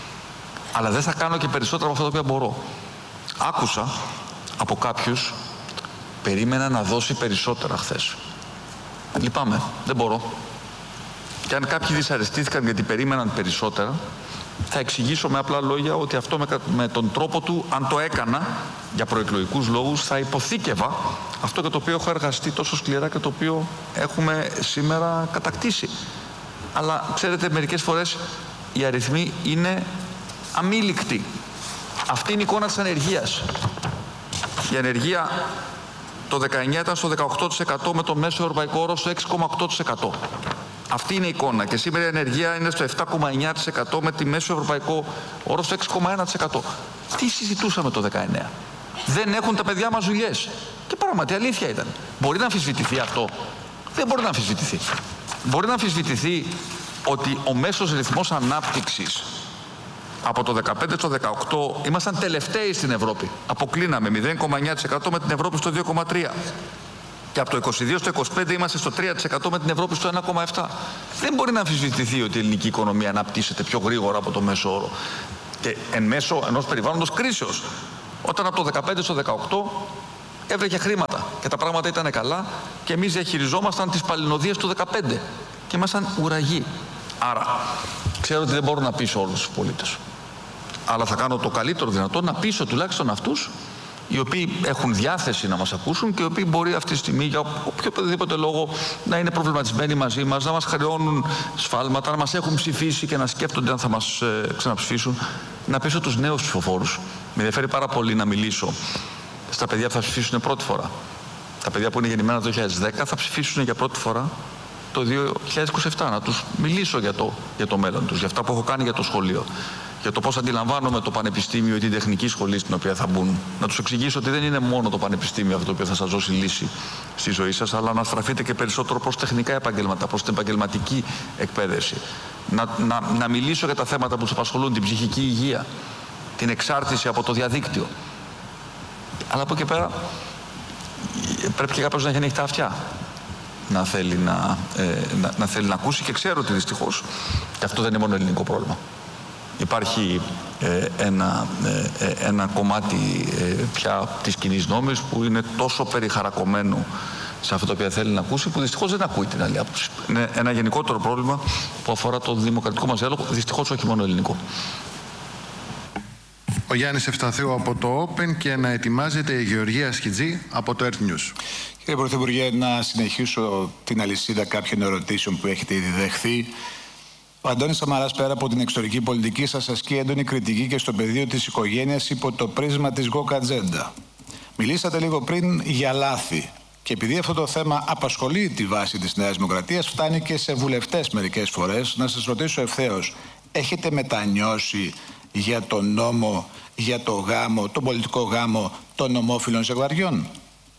Speaker 6: Αλλά δεν θα κάνω και περισσότερα από αυτά τα οποία μπορώ. Άκουσα από κάποιους, περίμενα να δώσει περισσότερα χθες. Λυπάμαι, δεν μπορώ. Και αν κάποιοι δυσαρεστήθηκαν γιατί περίμεναν περισσότερα, θα εξηγήσω με απλά λόγια ότι αυτό με, με τον τρόπο του, αν το έκανα για προεκλογικούς λόγους, θα υποθήκευα αυτό για το οποίο έχω εργαστεί τόσο σκληρά και το οποίο έχουμε σήμερα κατακτήσει. Αλλά ξέρετε, μερικές φορές οι αριθμοί είναι αμήλικτοι. Αυτή είναι η εικόνα της ανεργίας. Η ανεργία το δεκαεννιά ήταν στο δεκαοκτώ τοις εκατό με το μέσο ευρωπαϊκό όρο στο έξι κόμμα οκτώ τοις εκατό. Αυτή είναι η εικόνα. Και σήμερα η ανεργία είναι στο επτά κόμμα εννιά τοις εκατό με τη μέσο ευρωπαϊκό όρο στο έξι κόμμα ένα τοις εκατό. Τι συζητούσαμε το δεκαεννιά? Δεν έχουν τα παιδιά μας δουλειές. Και πράγματι αλήθεια ήταν. Μπορεί να αμφισβητηθεί αυτό? Δεν μπορεί να αμφισβητηθεί. Μπορεί να αμφισβητηθεί ότι ο μέσος ρυθμός ανάπτυξης από το δεκαπέντε στο δεκαοκτώ ήμασταν τελευταίοι στην Ευρώπη. Αποκλίναμε μηδέν κόμμα εννιά τοις εκατό με την Ευρώπη στο δύο κόμμα τρία. Και από το είκοσι δύο στο είκοσι πέντε είμαστε στο τρία τοις εκατό με την Ευρώπη στο ένα κόμμα επτά. Δεν μπορεί να αμφισβητηθεί ότι η ελληνική οικονομία αναπτύσσεται πιο γρήγορα από το μέσο όρο. Και εν μέσω ενός περιβάλλοντος κρίσεως. Όταν από το δεκαπέντε στο δεκαοκτώ έβρεχε χρήματα και τα πράγματα ήταν καλά και εμείς διαχειριζόμασταν τις παλινοδίες του δεκαπέντε και ήμασταν ουραγοί. Άρα, ξέρω ότι δεν μπορώ να πείσω όλους τους πολίτες. Αλλά θα κάνω το καλύτερο δυνατό να πείσω τουλάχιστον αυτούς οι οποίοι έχουν διάθεση να μας ακούσουν και οι οποίοι μπορεί αυτή τη στιγμή για οποιοδήποτε λόγο να είναι προβληματισμένοι μαζί μας, να μας χρεώνουν σφάλματα, να μας έχουν ψηφίσει και να σκέφτονται αν θα μας ε, ξαναψηφίσουν. Να πείσω τους νέους ψηφοφόρους. Με ενδιαφέρει πάρα πολύ να μιλήσω στα παιδιά που θα ψηφίσουν πρώτη φορά. Τα παιδιά που είναι γεννημένα το δύο χιλιάδες δέκα θα ψηφίσουν για πρώτη φορά το δύο χιλιάδες είκοσι επτά. Να τους μιλήσω για το, για το μέλλον τους, για αυτά που έχω κάνει για το σχολείο, για το πώς αντιλαμβάνομαι το πανεπιστήμιο ή την τεχνική σχολή στην οποία θα μπουν. Να τους εξηγήσω ότι δεν είναι μόνο το πανεπιστήμιο αυτό το οποίο θα σας δώσει λύση στη ζωή σας, αλλά να στραφείτε και περισσότερο προς τεχνικά επαγγέλματα, προς την επαγγελματική εκπαίδευση. Να, να, να μιλήσω για τα θέματα που τους απασχολούν, την ψυχική υγεία, την εξάρτηση από το διαδίκτυο. Αλλά από εκεί πέρα πρέπει και κάποιος να έχει ανοιχτά αυτιά. να θέλει να, ε, να, να θέλει να ακούσει, και ξέρω ότι δυστυχώς, και αυτό δεν είναι μόνο ελληνικό πρόβλημα. Υπάρχει ε, ένα, ε, ένα κομμάτι ε, πια της κοινής νόμης που είναι τόσο περιχαρακωμένο σε αυτό το οποίο θέλει να ακούσει, που δυστυχώς δεν ακούει την άλλη άποψη. Είναι ένα γενικότερο πρόβλημα που αφορά το δημοκρατικό μας διάλογο, δυστυχώς όχι μόνο ελληνικό.
Speaker 7: Ο Γιάννης Ευσταθίου από το Open και να ετοιμάζεται η Γεωργία Σκιτζή από το Earth News.
Speaker 12: Κύριε Πρωθυπουργέ, να συνεχίσω την αλυσίδα κάποιων ερωτήσεων που έχετε ήδη δεχθεί. Ο Αντώνης Σαμαράς, πέρα από την εξωτερική πολιτική, σας ασκεί έντονη κριτική και στο πεδίο της οικογένειας υπό το πρίσμα της woke agenda. Μιλήσατε λίγο πριν για λάθη. Και επειδή αυτό το θέμα απασχολεί τη βάση της Νέας Δημοκρατίας, φτάνει και σε βουλευτές μερικές φορές, να σας ρωτήσω ευθέως, έχετε μετανιώσει για τον νόμο, για το γάμο, τον πολιτικό γάμο των ομόφυλων ζευγαριών?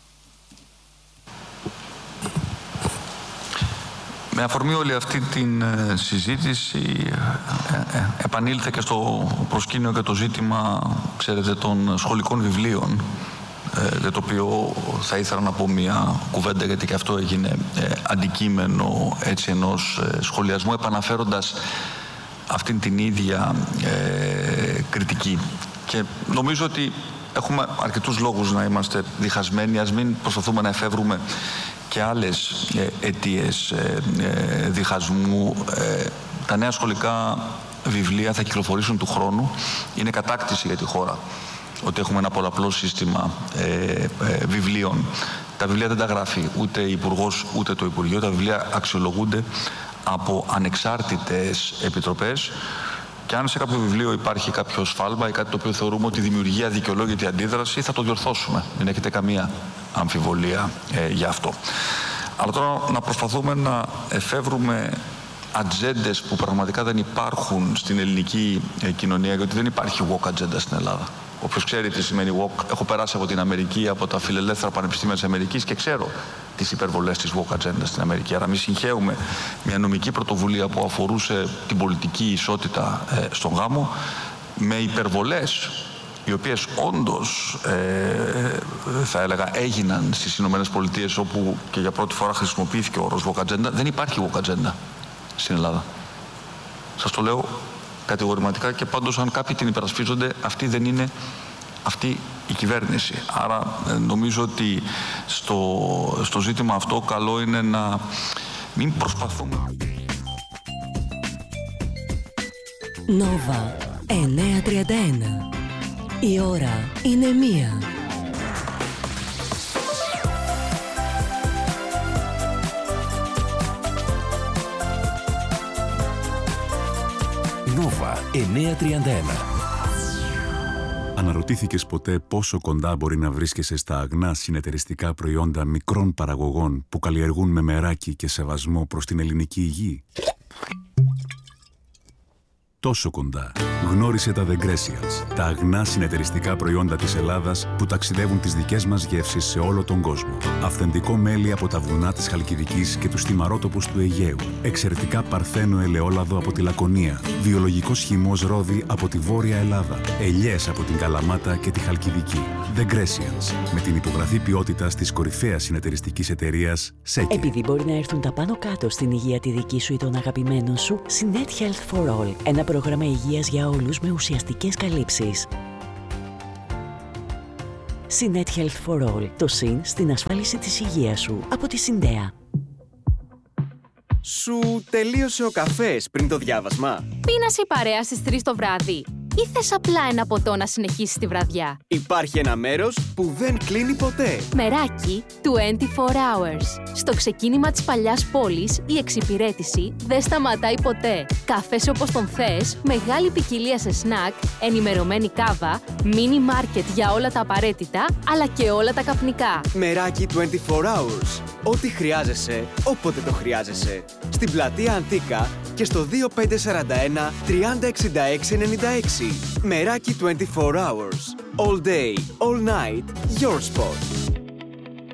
Speaker 6: Με αφορμή όλη αυτή την ε, συζήτηση ε, ε, επανήλθε και στο προσκήνιο και το ζήτημα, ξέρετε, των σχολικών βιβλίων, ε, για το οποίο θα ήθελα να πω μια κουβέντα, γιατί και αυτό έγινε ε, αντικείμενο έτσι ενός ε, σχολιασμού, επαναφέροντας αυτήν την ίδια ε, κριτική. Και νομίζω ότι έχουμε αρκετούς λόγους να είμαστε διχασμένοι. Ας μην προσπαθούμε να εφεύρουμε και άλλες ε, αιτίες ε, ε, διχασμού. Ε, τα νέα σχολικά βιβλία θα κυκλοφορήσουν του χρόνου. Είναι κατάκτηση για τη χώρα ότι έχουμε ένα πολλαπλό σύστημα ε, ε, βιβλίων. Τα βιβλία δεν τα γράφει ούτε η Υπουργός ούτε το Υπουργείο. Τα βιβλία αξιολογούνται από ανεξάρτητες επιτροπές, και αν σε κάποιο βιβλίο υπάρχει κάποιο σφάλμα ή κάτι το οποίο θεωρούμε ότι δημιουργεί αδικαιολόγητη αντίδραση, θα το διορθώσουμε. Δεν έχετε καμία αμφιβολία ε, για αυτό. Αλλά τώρα να προσπαθούμε να εφεύρουμε ατζέντες που πραγματικά δεν υπάρχουν στην ελληνική ε, κοινωνία, γιατί δεν υπάρχει woke ατζέντα στην Ελλάδα. Όποιος ξέρει τι σημαίνει woke, έχω περάσει από την Αμερική, από τα φιλελεύθερα πανεπιστήμια της Αμερικής, και ξέρω τις υπερβολές της woke ατζέντα στην Αμερική. Άρα μη συγχαίουμε μια νομική πρωτοβουλία που αφορούσε την πολιτική ισότητα ε, στον γάμο με υπερβολές, οι οποίες όντως ε, θα έλεγα έγιναν στις Ηνωμένες Πολιτείες, όπου και για πρώτη φορά χρησιμοποιήθηκε ο όρος woke ατζέντα. Δεν υπάρχει woke ατζέντα στην Ελλάδα. Σας το λέω κατηγορηματικά, και πάντως αν κάποιοι την υπερασπίζονται, αυτή δεν είναι αυτή η κυβέρνηση. Άρα νομίζω ότι στο, στο ζήτημα αυτό καλό είναι να μην προσπαθούμε.
Speaker 2: Νόβα εννιακόσια τριάντα ένα. Η ώρα είναι μία.
Speaker 13: Νόβα εννιακόσια τριάντα ένα. Αναρωτήθηκες ποτέ πόσο κοντά μπορεί να βρίσκεσαι στα αγνά συνεταιριστικά προϊόντα μικρών παραγωγών που καλλιεργούν με μεράκι και σεβασμό προς την ελληνική υγεία? Τόσο κοντά. Γνώρισε τα The Grecials, τα αγνά συνεταιριστικά προϊόντα της Ελλάδας που ταξιδεύουν τις δικές μας γεύσεις σε όλο τον κόσμο. Αυθεντικό μέλι από τα βουνά της Χαλκιδικής και τους θυμαρότοπους του Αιγαίου. Εξαιρετικά παρθένο ελαιόλαδο από τη Λακωνία. Βιολογικός χυμός ρόδι από τη Βόρεια Ελλάδα. Ελιές από την Καλαμάτα και τη Χαλκιδική. The Grecials, με την υπογραφή ποιότητας της κορυφαίας συνεταιριστικής εταιρείας Σέκε.
Speaker 14: Επειδή μπορεί να έρθουν τα πάνω κάτω στην υγεία τη δική σου ή των αγαπημένων σου, Sinet Health for All. Ένα πρόγραμμα υγείας για όλους με ουσιαστικές καλύψεις. Sinet Health for All. Το συν στην ασφάλιση της υγείας σου από τη Συντέα.
Speaker 15: Σου τελείωσε ο καφές πριν το διάβασμα?
Speaker 16: Πίνασε η παρέα στις τρεις το βράδυ ή θες απλά ένα ποτό να συνεχίσεις τη βραδιά?
Speaker 15: Υπάρχει ένα μέρος που δεν κλείνει ποτέ.
Speaker 16: Μεράκι είκοσι τέσσερις hours. Στο ξεκίνημα της παλιάς πόλης, η εξυπηρέτηση δεν σταματάει ποτέ. Καφές όπως τον θες, μεγάλη ποικιλία σε σνακ, ενημερωμένη κάβα, μίνι μάρκετ για όλα τα απαραίτητα, αλλά και όλα τα καπνικά.
Speaker 15: Μεράκι είκοσι τέσσερις hours. Ό,τι χρειάζεσαι, όποτε το χρειάζεσαι. Στην πλατεία Αντίκα και στο δύο πέντε τέσσερα ένα τριάντα εξήντα έξι ενενήντα έξι. Μεράκι είκοσι τέσσερις hours. All day, all night, your spot.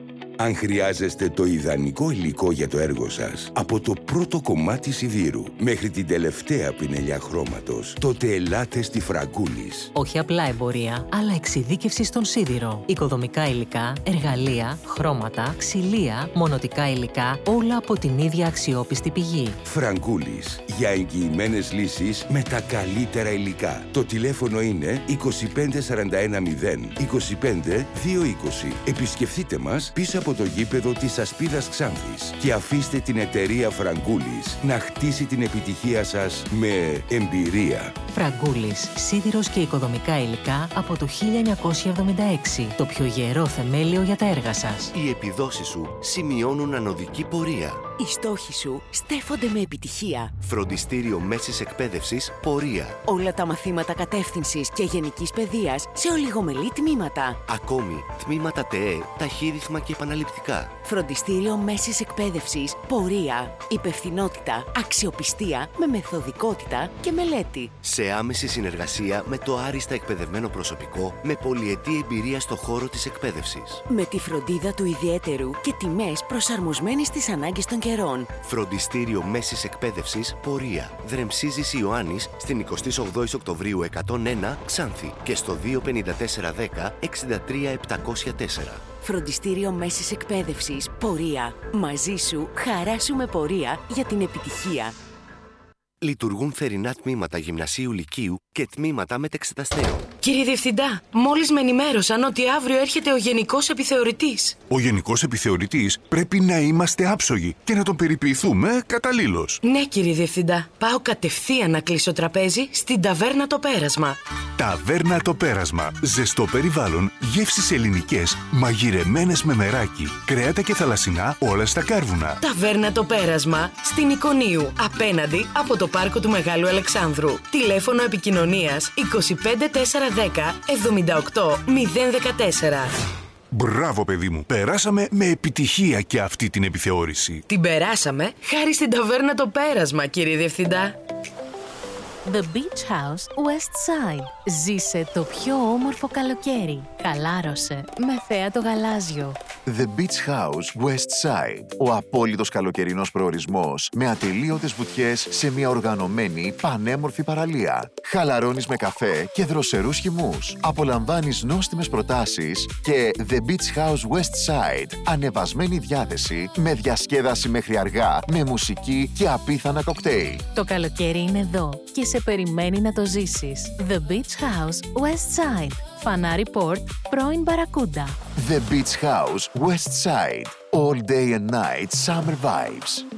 Speaker 17: Αν χρειάζεστε το ιδανικό υλικό για το έργο σας, από το πρώτο κομμάτι σιδήρου μέχρι την τελευταία πινελιά χρώματος, τότε ελάτε στη Φραγκούλης.
Speaker 2: Όχι απλά εμπορία, αλλά εξειδίκευση στον σίδηρο. Οικοδομικά υλικά, εργαλεία, χρώματα, ξυλία, μονοτικά υλικά, όλα από την ίδια αξιόπιστη πηγή.
Speaker 17: Φραγκούλης. Για εγγυημένες λύσεις με τα καλύτερα υλικά. Το τηλέφωνο είναι είκοσι πέντε σαράντα ένα μηδέν είκοσι πέντε δύο είκοσι. Επισκεφτείτε μας πίσω από το γήπεδο της Ασπίδας Ξάνθης και αφήστε την εταιρεία Φραγκούλης να χτίσει την επιτυχία σας με εμπειρία.
Speaker 2: Φραγκούλης, σίδηρος και οικοδομικά υλικά από το χίλια εννιακόσια εβδομήντα έξι. Το πιο γερό θεμέλιο για τα έργα σας.
Speaker 18: Οι επιδόσεις σου σημειώνουν ανωδική πορεία.
Speaker 14: Οι στόχοι σου στέφονται με επιτυχία.
Speaker 18: Φροντιστήριο μέσης εκπαίδευσης πορεία.
Speaker 14: Όλα τα μαθήματα κατεύθυνσης και γενικής παιδείας σε ολιγομελή τμήματα.
Speaker 18: Ακόμη, τμήματα ΤΕΕ, ταχύρυθμα και επαναληπτικά.
Speaker 14: Φροντιστήριο μέσης εκπαίδευσης πορεία. Υπευθυνότητα, αξιοπιστία με μεθοδικότητα και μελέτη.
Speaker 18: Σε άμεση συνεργασία με το άριστα εκπαιδευμένο προσωπικό με πολυετή εμπειρία στο χώρο της εκπαίδευσης.
Speaker 14: Με τη φροντίδα του ιδιαίτερου και τιμές προσαρμοσμένες στις ανάγκες των καιρών.
Speaker 18: Φροντιστήριο μέσης εκπαίδευσης πορεία. Δρεμσίζης Ιωάννης στην εικοστή όγδοη Οκτωβρίου εκατόν ένα Ξάνθη και στο δύο πενήντα τέσσερα δέκα εξήντα τρία επτακόσια τέσσερα.
Speaker 14: Φροντιστήριο μέσης εκπαίδευσης πορεία. Μαζί σου, χαρά σου με πορεία για την επιτυχία.
Speaker 18: Λειτουργούν θερινά τμήματα γυμνασίου λυκείου και τμήματα μετεξεταστέων.
Speaker 19: Κύριε Διευθυντά, μόλις με ενημέρωσαν ότι αύριο έρχεται ο Γενικός Επιθεωρητής.
Speaker 20: Ο Γενικός Επιθεωρητής πρέπει να είμαστε άψογοι και να τον περιποιηθούμε καταλήλως.
Speaker 19: Ναι, κύριε Διευθυντά. Πάω κατευθείαν να κλείσω τραπέζι στην Ταβέρνα Το Πέρασμα.
Speaker 20: Ταβέρνα Το Πέρασμα. Ζεστό περιβάλλον, γεύσεις ελληνικές, μαγειρεμένες με μεράκι, κρέατα και θαλασσινά, όλα στα κάρβουνα.
Speaker 19: Ταβέρνα Το Πέρασμα στην Εικονίου, απέναντι από το πάρκο του Μεγάλου Αλεξάνδρου. Τηλέφωνο επικοινωνίας είκοσι πέντε τετρακόσια δέκα εβδομήντα οκτώ μηδέν δεκατέσσερα.
Speaker 20: Μπράβο, παιδί μου. Περάσαμε με επιτυχία και αυτή την επιθεώρηση.
Speaker 19: Την περάσαμε χάρη στην Ταβέρνα Το Πέρασμα, κύριε Διευθυντά.
Speaker 16: The Beach House West Side. Ζήσε το πιο όμορφο καλοκαίρι. Χαλάρωσε με θέα το γαλάζιο.
Speaker 21: The Beach House West Side. Ο απόλυτος καλοκαιρινός προορισμός με ατελείωτες βουτιές σε μια οργανωμένη, πανέμορφη παραλία. Χαλαρώνεις με καφέ και δροσερούς χυμούς. Απολαμβάνεις νόστιμες προτάσεις και The Beach House West Side. Ανεβασμένη διάθεση με διασκέδαση μέχρι αργά, με μουσική και απίθανα κοκτέιλ.
Speaker 16: Το καλοκαίρι είναι εδώ και σε περιμένει να το ζήσεις. The Beach House West Side. Φανάρι Port, πρώην Μπαρακούντα.
Speaker 21: The Beach House West Side. All day and night summer vibes.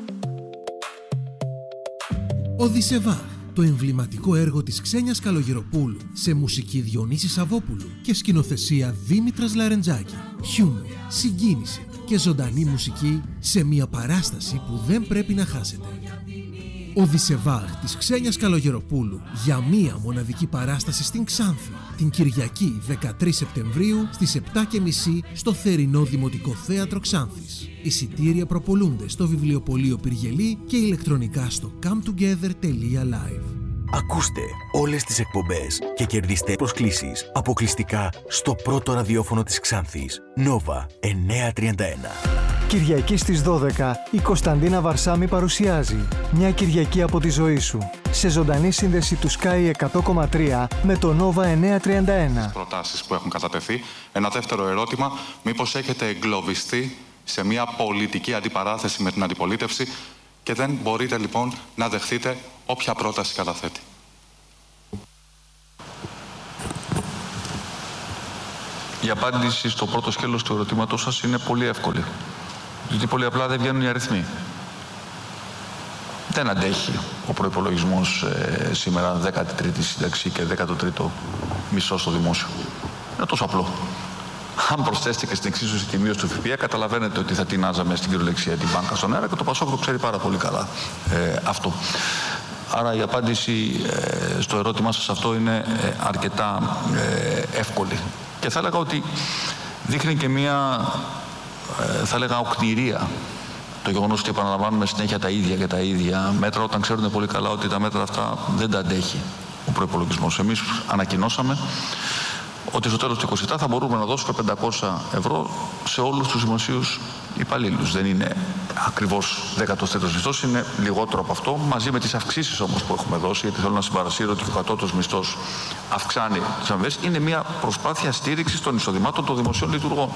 Speaker 22: Οδυσσεβά, το εμβληματικό έργο της Ξένιας Καλογεροπούλου σε μουσική Διονύση Σαββόπουλου και σκηνοθεσία Δήμητρας Λαρεντζάκη. Χιούμορ, συγκίνηση και ζωντανή μουσική σε μια παράσταση που δεν πρέπει να χάσετε. Οδυσσεβάχ της Ξένιας Καλογεροπούλου για μία μοναδική παράσταση στην Ξάνθη την Κυριακή δεκατρείς Σεπτεμβρίου στις επτά και μισή στο θερινό Δημοτικό Θέατρο Ξάνθης. Εισιτήρια προπολούνται στο βιβλιοπωλείο Πυργελή και ηλεκτρονικά στο come together τελεία live.
Speaker 23: Ακούστε όλες τις εκπομπές και κερδίστε προσκλήσεις αποκλειστικά στο πρώτο ραδιόφωνο της Ξάνθης, Νόβα εννιακόσια τριάντα ένα.
Speaker 4: Κυριακή στις δώδεκα η Κωνσταντίνα Βαρσάμι παρουσιάζει «Μια Κυριακή από τη ζωή σου» σε ζωντανή σύνδεση του Sky εκατό κόμμα τρία με το Nova εννιακόσια τριάντα ένα.
Speaker 6: Προτάσεις που έχουν κατατεθεί. Ένα δεύτερο ερώτημα, μήπως έχετε εγκλωβιστεί σε μια πολιτική αντιπαράθεση με την αντιπολίτευση και δεν μπορείτε λοιπόν να δεχτείτε όποια πρόταση καταθέτει. Η απάντηση στο πρώτο σκέλος του ερωτήματος σας είναι πολύ εύκολη. Γιατί πολύ απλά δεν βγαίνουν οι αριθμοί. Δεν αντέχει ο προϋπολογισμός ε, σήμερα δέκατη τρίτη σύνταξη και δέκατο τρίτο μισθό στο δημόσιο. Είναι τόσο απλό. Αν προσθέσετε και στην εξίσωση τη μείωση του ΦΠΑ, καταλαβαίνετε ότι θα τεινάζαμε στην κυριολεξία την μπάνκα στον αέρα και το Πασόκ το ξέρει πάρα πολύ καλά ε, αυτό. Άρα η απάντηση ε, στο ερώτημά σας αυτό είναι ε, αρκετά ε, εύκολη. Και θα έλεγα ότι δείχνει και μία, ε, θα έλεγα, οκνηρία. Το γεγονός ότι επαναλαμβάνουμε συνέχεια τα ίδια και τα ίδια μέτρα, όταν ξέρουν πολύ καλά ότι τα μέτρα αυτά δεν τα αντέχει ο προϋπολογισμός. Εμείς ανακοινώσαμε ότι στο τέλος του είκοσι επτά θα μπορούμε να δώσουμε πεντακόσια ευρώ σε όλους τους δημοσίους υπαλλήλους. Δεν είναι ακριβώς δέκατος τρίτος μισθός, είναι λιγότερο από αυτό, μαζί με τις αυξήσεις όμως που έχουμε δώσει, γιατί θέλω να συμπαρασύρω ότι ο κατώτατος μισθός αυξάνει τις αμοιβές. Είναι μια προσπάθεια στήριξης των εισοδημάτων των δημοσίων λειτουργών,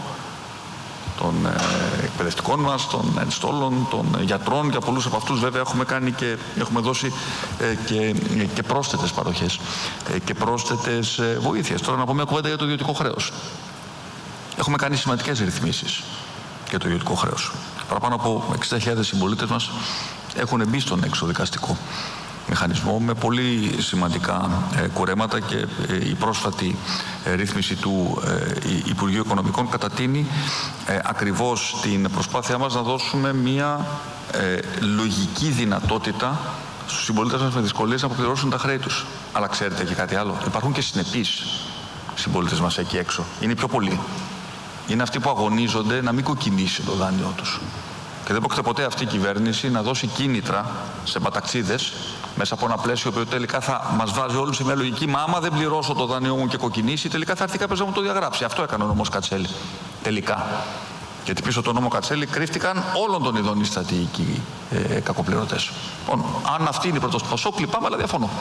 Speaker 6: των ε, εκπαιδευτικών μας, των ενστόλων, των γιατρών. Για πολλούς από αυτούς βέβαια έχουμε κάνει και έχουμε δώσει ε, και, και πρόσθετες παροχές ε, και πρόσθετες ε, βοήθειες. Τώρα να πω μια κουβέντα για το ιδιωτικό χρέος. Έχουμε κάνει σημαντικές ρυθμίσεις για το ιδιωτικό χρέος. Παραπάνω από εξήντα χιλιάδες συμπολίτες μας έχουν μπει στον εξωδικαστικό μηχανισμό με πολύ σημαντικά ε, κουρέματα και ε, η πρόσφατη ε, ρύθμιση του ε, Υπουργείου Οικονομικών κατατείνει ε, ακριβώς την προσπάθειά μας να δώσουμε μια ε, λογική δυνατότητα στους συμπολίτες μας με δυσκολίες να αποπληρώσουν τα χρέη τους. Αλλά ξέρετε και κάτι άλλο, υπάρχουν και συνεπείς συμπολίτες μας εκεί έξω. Είναι πιο πολλοί. Είναι αυτοί που αγωνίζονται να μην κοκκινήσει το δάνειό τους. Και δεν πρόκειται ποτέ αυτή η κυβέρνηση να δώσει κίνητρα σε παταξίδες μέσα από ένα πλαίσιο που τελικά θα μας βάζει όλους σε μια λογική. Μα άμα δεν πληρώσω το δάνειό μου και κοκκινήσει, τελικά θα έρθει κάποιος να μου το διαγράψει. Αυτό έκανε ο νόμος Κατσέλη. Τελικά. Γιατί πίσω το νόμο Κατσέλη κρύφτηκαν όλων των ειδών οι στρατηγικοί ε, κακοπληρωτές. Λοιπόν, αν αυτή είναι η πρόταση του Πασόκ, λυπάμαι, αλλά διαφωνώ.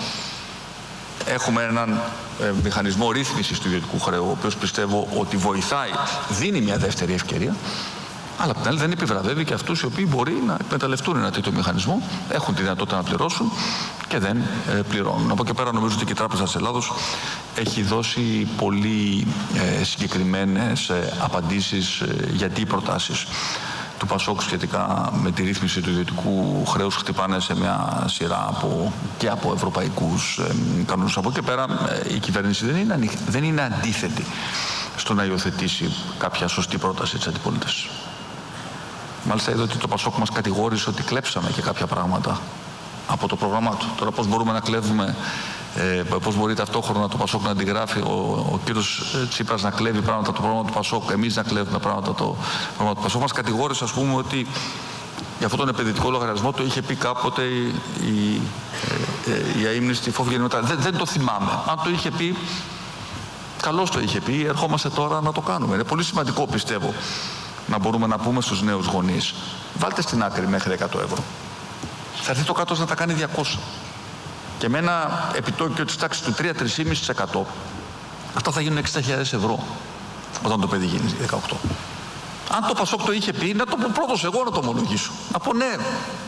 Speaker 6: Έχουμε έναν ε, μηχανισμό ρύθμισης του ιδιωτικού χρέου, ο οποίος πιστεύω ότι βοηθάει, δίνει μια δεύτερη ευκαιρία. Αλλά απ' την άλλη δεν επιβραβεύει και αυτούς οι οποίοι μπορεί να εκμεταλλευτούν ένα τέτοιο μηχανισμό, έχουν τη δυνατότητα να πληρώσουν και δεν ε, πληρώνουν. Από εκεί πέρα νομίζω ότι και η Τράπεζα της Ελλάδος έχει δώσει πολύ ε, συγκεκριμένες ε, απαντήσεις ε, γιατί οι προτάσεις του Πασόκ σχετικά με τη ρύθμιση του ιδιωτικού χρέους χτυπάνε σε μια σειρά από, και από ευρωπαϊκούς ε, κανόνες. Από εκεί πέρα ε, η κυβέρνηση δεν είναι, ανοιχ... δεν είναι αντίθετη στο να υιοθετήσει κάποια σωστή πρόταση της αντιπολίτευσης. Μάλιστα είδα ότι το Πασόκ μας κατηγόρησε ότι κλέψαμε και κάποια πράγματα από το πρόγραμμά του. Τώρα πώς μπορούμε να κλέβουμε, ε, πώς μπορεί ταυτόχρονα το Πασόκ να αντιγράφει, ο, ο κύριος Τσίπρας να κλέβει πράγματα από το πρόγραμμα του Πασόκ, εμείς να κλέβουμε πράγματα από το πρόγραμμα του Πασόκ. Μας κατηγόρησε, ας πούμε, ότι για αυτόν τον επενδυτικό λογαριασμό το είχε πει κάποτε η, η, η, η αείμνηστη Φόβη Γεννηματά. Δεν, δεν το θυμάμαι. Αν το είχε πει, καλώς το είχε πει, ερχόμαστε τώρα να το κάνουμε. Είναι πολύ σημαντικό, πιστεύω, να μπορούμε να πούμε στους νέους γονείς, βάλτε στην άκρη μέχρι εκατό ευρώ. Θα έρθει το κράτος να τα κάνει διακόσια. Και με ένα επιτόκιο της τάξης του τρία με τρία κόμμα πέντε τοις εκατό, αυτά θα γίνουν εξήντα χιλιάδες ευρώ όταν το παιδί γίνει δεκαοκτώ. Αν το Πασόκ το είχε πει, να το πω πρώτος εγώ να το ομολογήσω. Να πω ναι,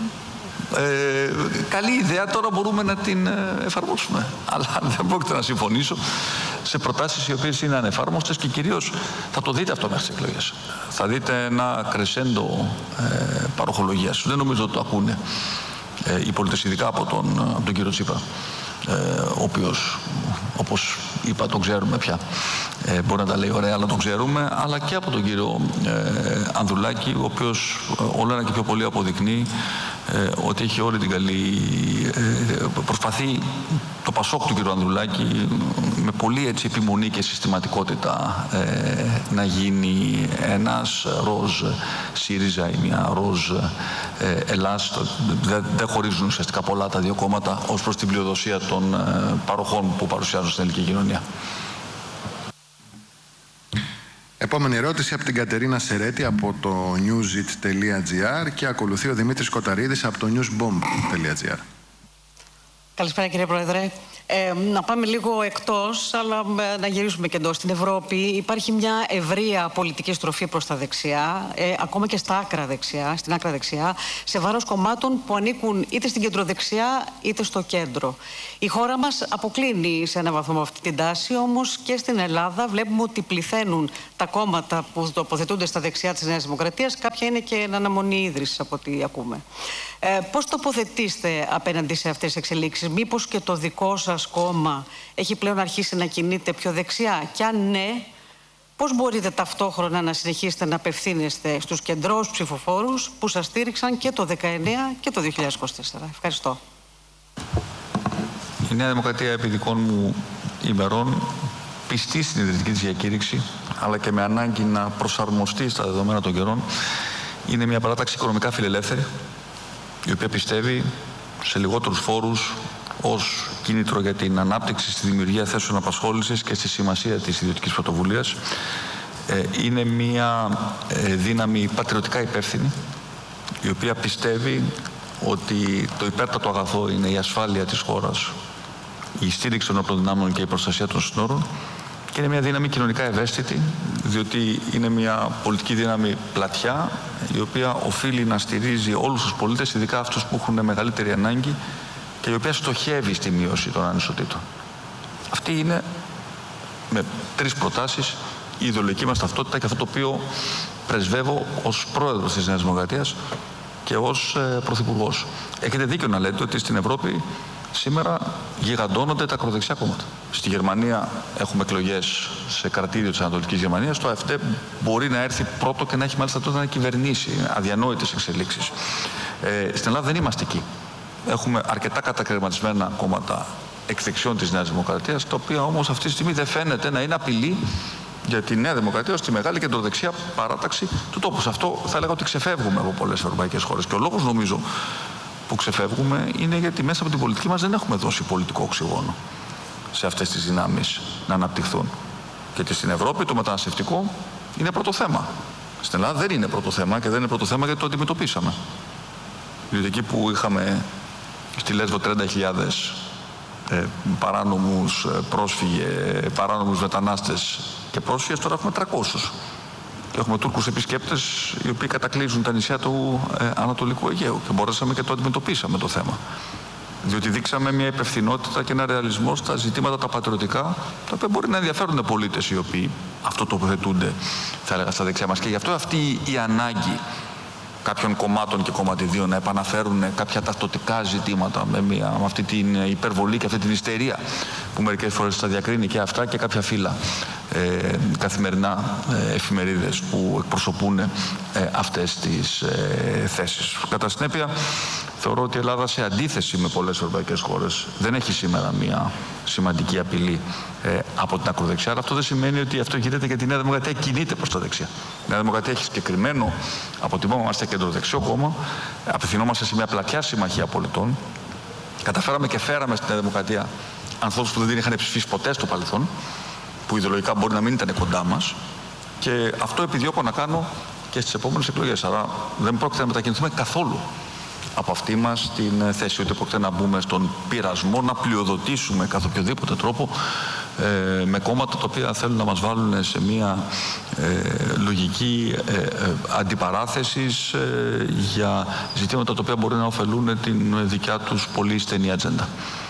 Speaker 6: ε, καλή ιδέα, τώρα μπορούμε να την εφαρμόσουμε. Αλλά δεν πρόκειται να συμφωνήσω σε προτάσεις οι οποίες είναι ανεφάρμοστες και κυρίως θα το δείτε αυτό μέχρι τις εκλογές. Θα δείτε ένα κρεσέντο ε, παροχολογίας. Δεν νομίζω ότι το ακούνε ε, οι πολίτες, ειδικά από τον, από τον κύριο Τσίπρα, ε, ο οποίος, όπως είπα, τον ξέρουμε πια. Ε, μπορεί να τα λέει ωραία, αλλά τον ξέρουμε, αλλά και από τον κύριο ε, Ανδρουλάκη, ο οποίος ε, όλο ένα και πιο πολύ αποδεικνύει ε, ότι έχει όλη την καλή... Ε, προσπαθεί το Πασόκ του κύριου Ανδρουλάκη με πολύ έτσι επιμονή και συστηματικότητα ε, να γίνει ένας ροζ ΣΥΡΙΖΑ ή μια ροζ ε, Ελλάς. Δεν, δεν χωρίζουν ουσιαστικά πολλά τα δύο κόμματα ως προς την πλειοδοσία των ε, παροχών που παρουσιάζουν στην ελληνική κοινωνία.
Speaker 7: Επόμενη ερώτηση από την Κατερίνα Σερέτη από το newsit τελεία gr και ακολουθεί ο Δημήτρης Κοταρίδης από το newsbomb τελεία gr.
Speaker 1: Καλησπέρα κύριε Πρόεδρε. Ε, να πάμε λίγο εκτός, αλλά να γυρίσουμε και εντός. Στην Ευρώπη υπάρχει μια ευρεία πολιτική στροφή προς τα δεξιά, ε, ακόμα και στα άκρα δεξιά, στην άκρα δεξιά, σε βάρος κομμάτων που ανήκουν είτε στην κεντροδεξιά είτε στο κέντρο. Η χώρα μας αποκλίνει σε έναν βαθμό αυτή την τάση, όμως και στην Ελλάδα βλέπουμε ότι πληθαίνουν τα κόμματα που τοποθετούνται στα δεξιά της Νέας Δημοκρατίας. Κάποια είναι και εν αναμονή ίδρυσης, από ό,τι ακούμε. Ε, πώς τοποθετήστε απέναντι σε αυτές τις εξελίξεις? Μήπως και το δικό σας κόμμα έχει πλέον αρχίσει να κινείται πιο δεξιά? Και αν ναι, πώς μπορείτε ταυτόχρονα να συνεχίσετε να απευθύνεστε στους κεντρώους ψηφοφόρους που σας στήριξαν και το δεκαεννιά και το δύο χιλιάδες είκοσι τέσσερα? Ευχαριστώ.
Speaker 6: Η Νέα Δημοκρατία επί δικών μου ημερών, πιστή στην ιδρυτική της διακήρυξη, αλλά και με ανάγκη να προσαρμοστεί στα δεδομένα των καιρών, είναι μια παράταξη οικονομικά φιλελεύθερη, η οποία πιστεύει σε λιγότερους φόρους ως κίνητρο για την ανάπτυξη, στη δημιουργία θέσεων απασχόλησης και στη σημασία της ιδιωτικής πρωτοβουλίας. ε, είναι μια ε, δύναμη πατριωτικά υπεύθυνη, η οποία πιστεύει ότι το υπέρτατο αγαθό είναι η ασφάλεια της χώρας, η στήριξη των όπλων δυνάμεων και η προστασία των συνόρων, και είναι μια δύναμη κοινωνικά ευαίσθητη, διότι είναι μια πολιτική δύναμη πλατιά, η οποία οφείλει να στηρίζει όλους τους πολίτες, ειδικά αυτούς που έχουν μεγαλύτερη ανάγκη, και η οποία στοχεύει στη μείωση των ανισοτήτων. Αυτή είναι, με τρεις προτάσεις, η ιδεολογική μας ταυτότητα και αυτό το οποίο πρεσβεύω ως πρόεδρος της Νέας Δημοκρατίας και ως ε, πρωθυπουργός. Έχετε δίκιο να λέτε ότι στην Ευρώπη σήμερα γιγαντώνονται τα ακροδεξιά κόμματα. Στη Γερμανία έχουμε εκλογές σε κρατήδιο της Ανατολικής Γερμανίας. Το ΑΕΦΤ μπορεί να έρθει πρώτο και να έχει μάλιστα τότε να κυβερνήσει. Αδιανόητες εξελίξεις. Ε, στην Ελλάδα δεν είμαστε εκεί. Έχουμε αρκετά κατακαιρματισμένα κόμματα εκ δεξιών της Νέας Δημοκρατίας, τα οποία όμως αυτή τη στιγμή δεν φαίνεται να είναι απειλή για τη Νέα Δημοκρατία ως τη μεγάλη κεντροδεξιά παράταξη του τόπου. Σε αυτό θα έλεγα ότι ξεφεύγουμε από πολλές ευρωπαϊκές χώρες. Και ο λόγος, νομίζω, που ξεφεύγουμε είναι γιατί μέσα από την πολιτική μας δεν έχουμε δώσει πολιτικό οξυγόνο σε αυτές τις δυνάμεις να αναπτυχθούν. Γιατί στην Ευρώπη το μεταναστευτικό είναι πρώτο θέμα. Στην Ελλάδα δεν είναι πρώτο θέμα, και δεν είναι πρώτο θέμα γιατί το αντιμετωπίσαμε. Διότι εκεί που είχαμε στη Λέσβο τριάντα χιλιάδες ε, παράνομους ε, πρόσφυγε, παράνομους μετανάστες και πρόσφυγες, τώρα έχουμε τριακόσιους. Και έχουμε Τούρκους επισκέπτες οι οποίοι κατακλείζουν τα νησιά του ε, Ανατολικού Αιγαίου, και μπορέσαμε και το αντιμετωπίσαμε το θέμα. Διότι δείξαμε μια υπευθυνότητα και ένα ρεαλισμό στα ζητήματα τα πατριωτικά, τα οποία μπορεί να ενδιαφέρουν πολίτες οι οποίοι αυτό τοποθετούνται, θα έλεγα, στα δεξιά μας. Και γι' αυτό αυτή η ανάγκη κάποιων κομμάτων και κομματιδίων να επαναφέρουν κάποια ταυτοτικά ζητήματα με, μια, με αυτή την υπερβολή και αυτή την ιστερία που μερικές φορές τα διακρίνει και αυτά και κάποια φύλλα ε, καθημερινά ε, εφημερίδες που εκπροσωπούν ε, αυτές τις ε, θέσεις. Κατά συνέπεια, θεωρώ ότι η Ελλάδα, σε αντίθεση με πολλές ευρωπαϊκές χώρες, δεν έχει σήμερα μια σημαντική απειλή ε, από την ακροδεξιά. Αλλά αυτό δεν σημαίνει ότι αυτό γίνεται γιατί η Νέα Δημοκρατία κινείται προς τα δεξιά. Η Νέα Δημοκρατία έχει συγκεκριμένο αποτιμόμαστε κεντροδεξιό κόμμα, απευθυνόμαστε σε μια πλατιά συμμαχία πολιτών. Καταφέραμε και φέραμε στην Νέα Δημοκρατία ανθρώπους που δεν είχαν ψηφίσει ποτέ στο παρελθόν, που ιδεολογικά μπορεί να μην ήταν κοντά μας, και αυτό επιδιώκω να κάνω και στις επόμενες εκλογές. Άρα δεν πρόκειται να μετακινηθούμε καθόλου από αυτή μας την θέση, ότι πρόκειται να μπούμε στον πειρασμό, να πλειοδοτήσουμε καθ' οποιοδήποτε τρόπο ε, με κόμματα τα οποία θέλουν να μας βάλουν σε μια ε, λογική ε, ε, αντιπαράθεσης ε, για ζητήματα τα οποία μπορεί να ωφελούν την δικιά τους πολύ στενή ατζέντα.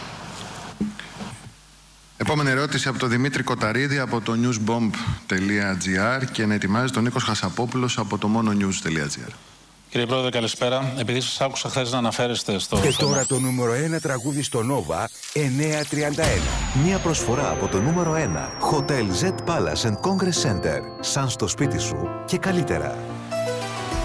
Speaker 7: Επόμενη ερώτηση από τον Δημήτρη Κοταρίδη από το newsbomb τελεία gr και να ετοιμάζει τον Νίκος Χασαπόπουλος από το mononews τελεία gr.
Speaker 3: Κύριε Πρόεδρε, καλησπέρα. Επειδή σας άκουσα χθες να αναφέρεστε στο...
Speaker 17: Και τώρα το νούμερο ένα τραγούδι στο Nova εννιακόσια τριάντα ένα.
Speaker 21: Μία προσφορά από το νούμερο ένα. Hotel Z Palace and Congress Center. Σαν στο σπίτι σου και καλύτερα.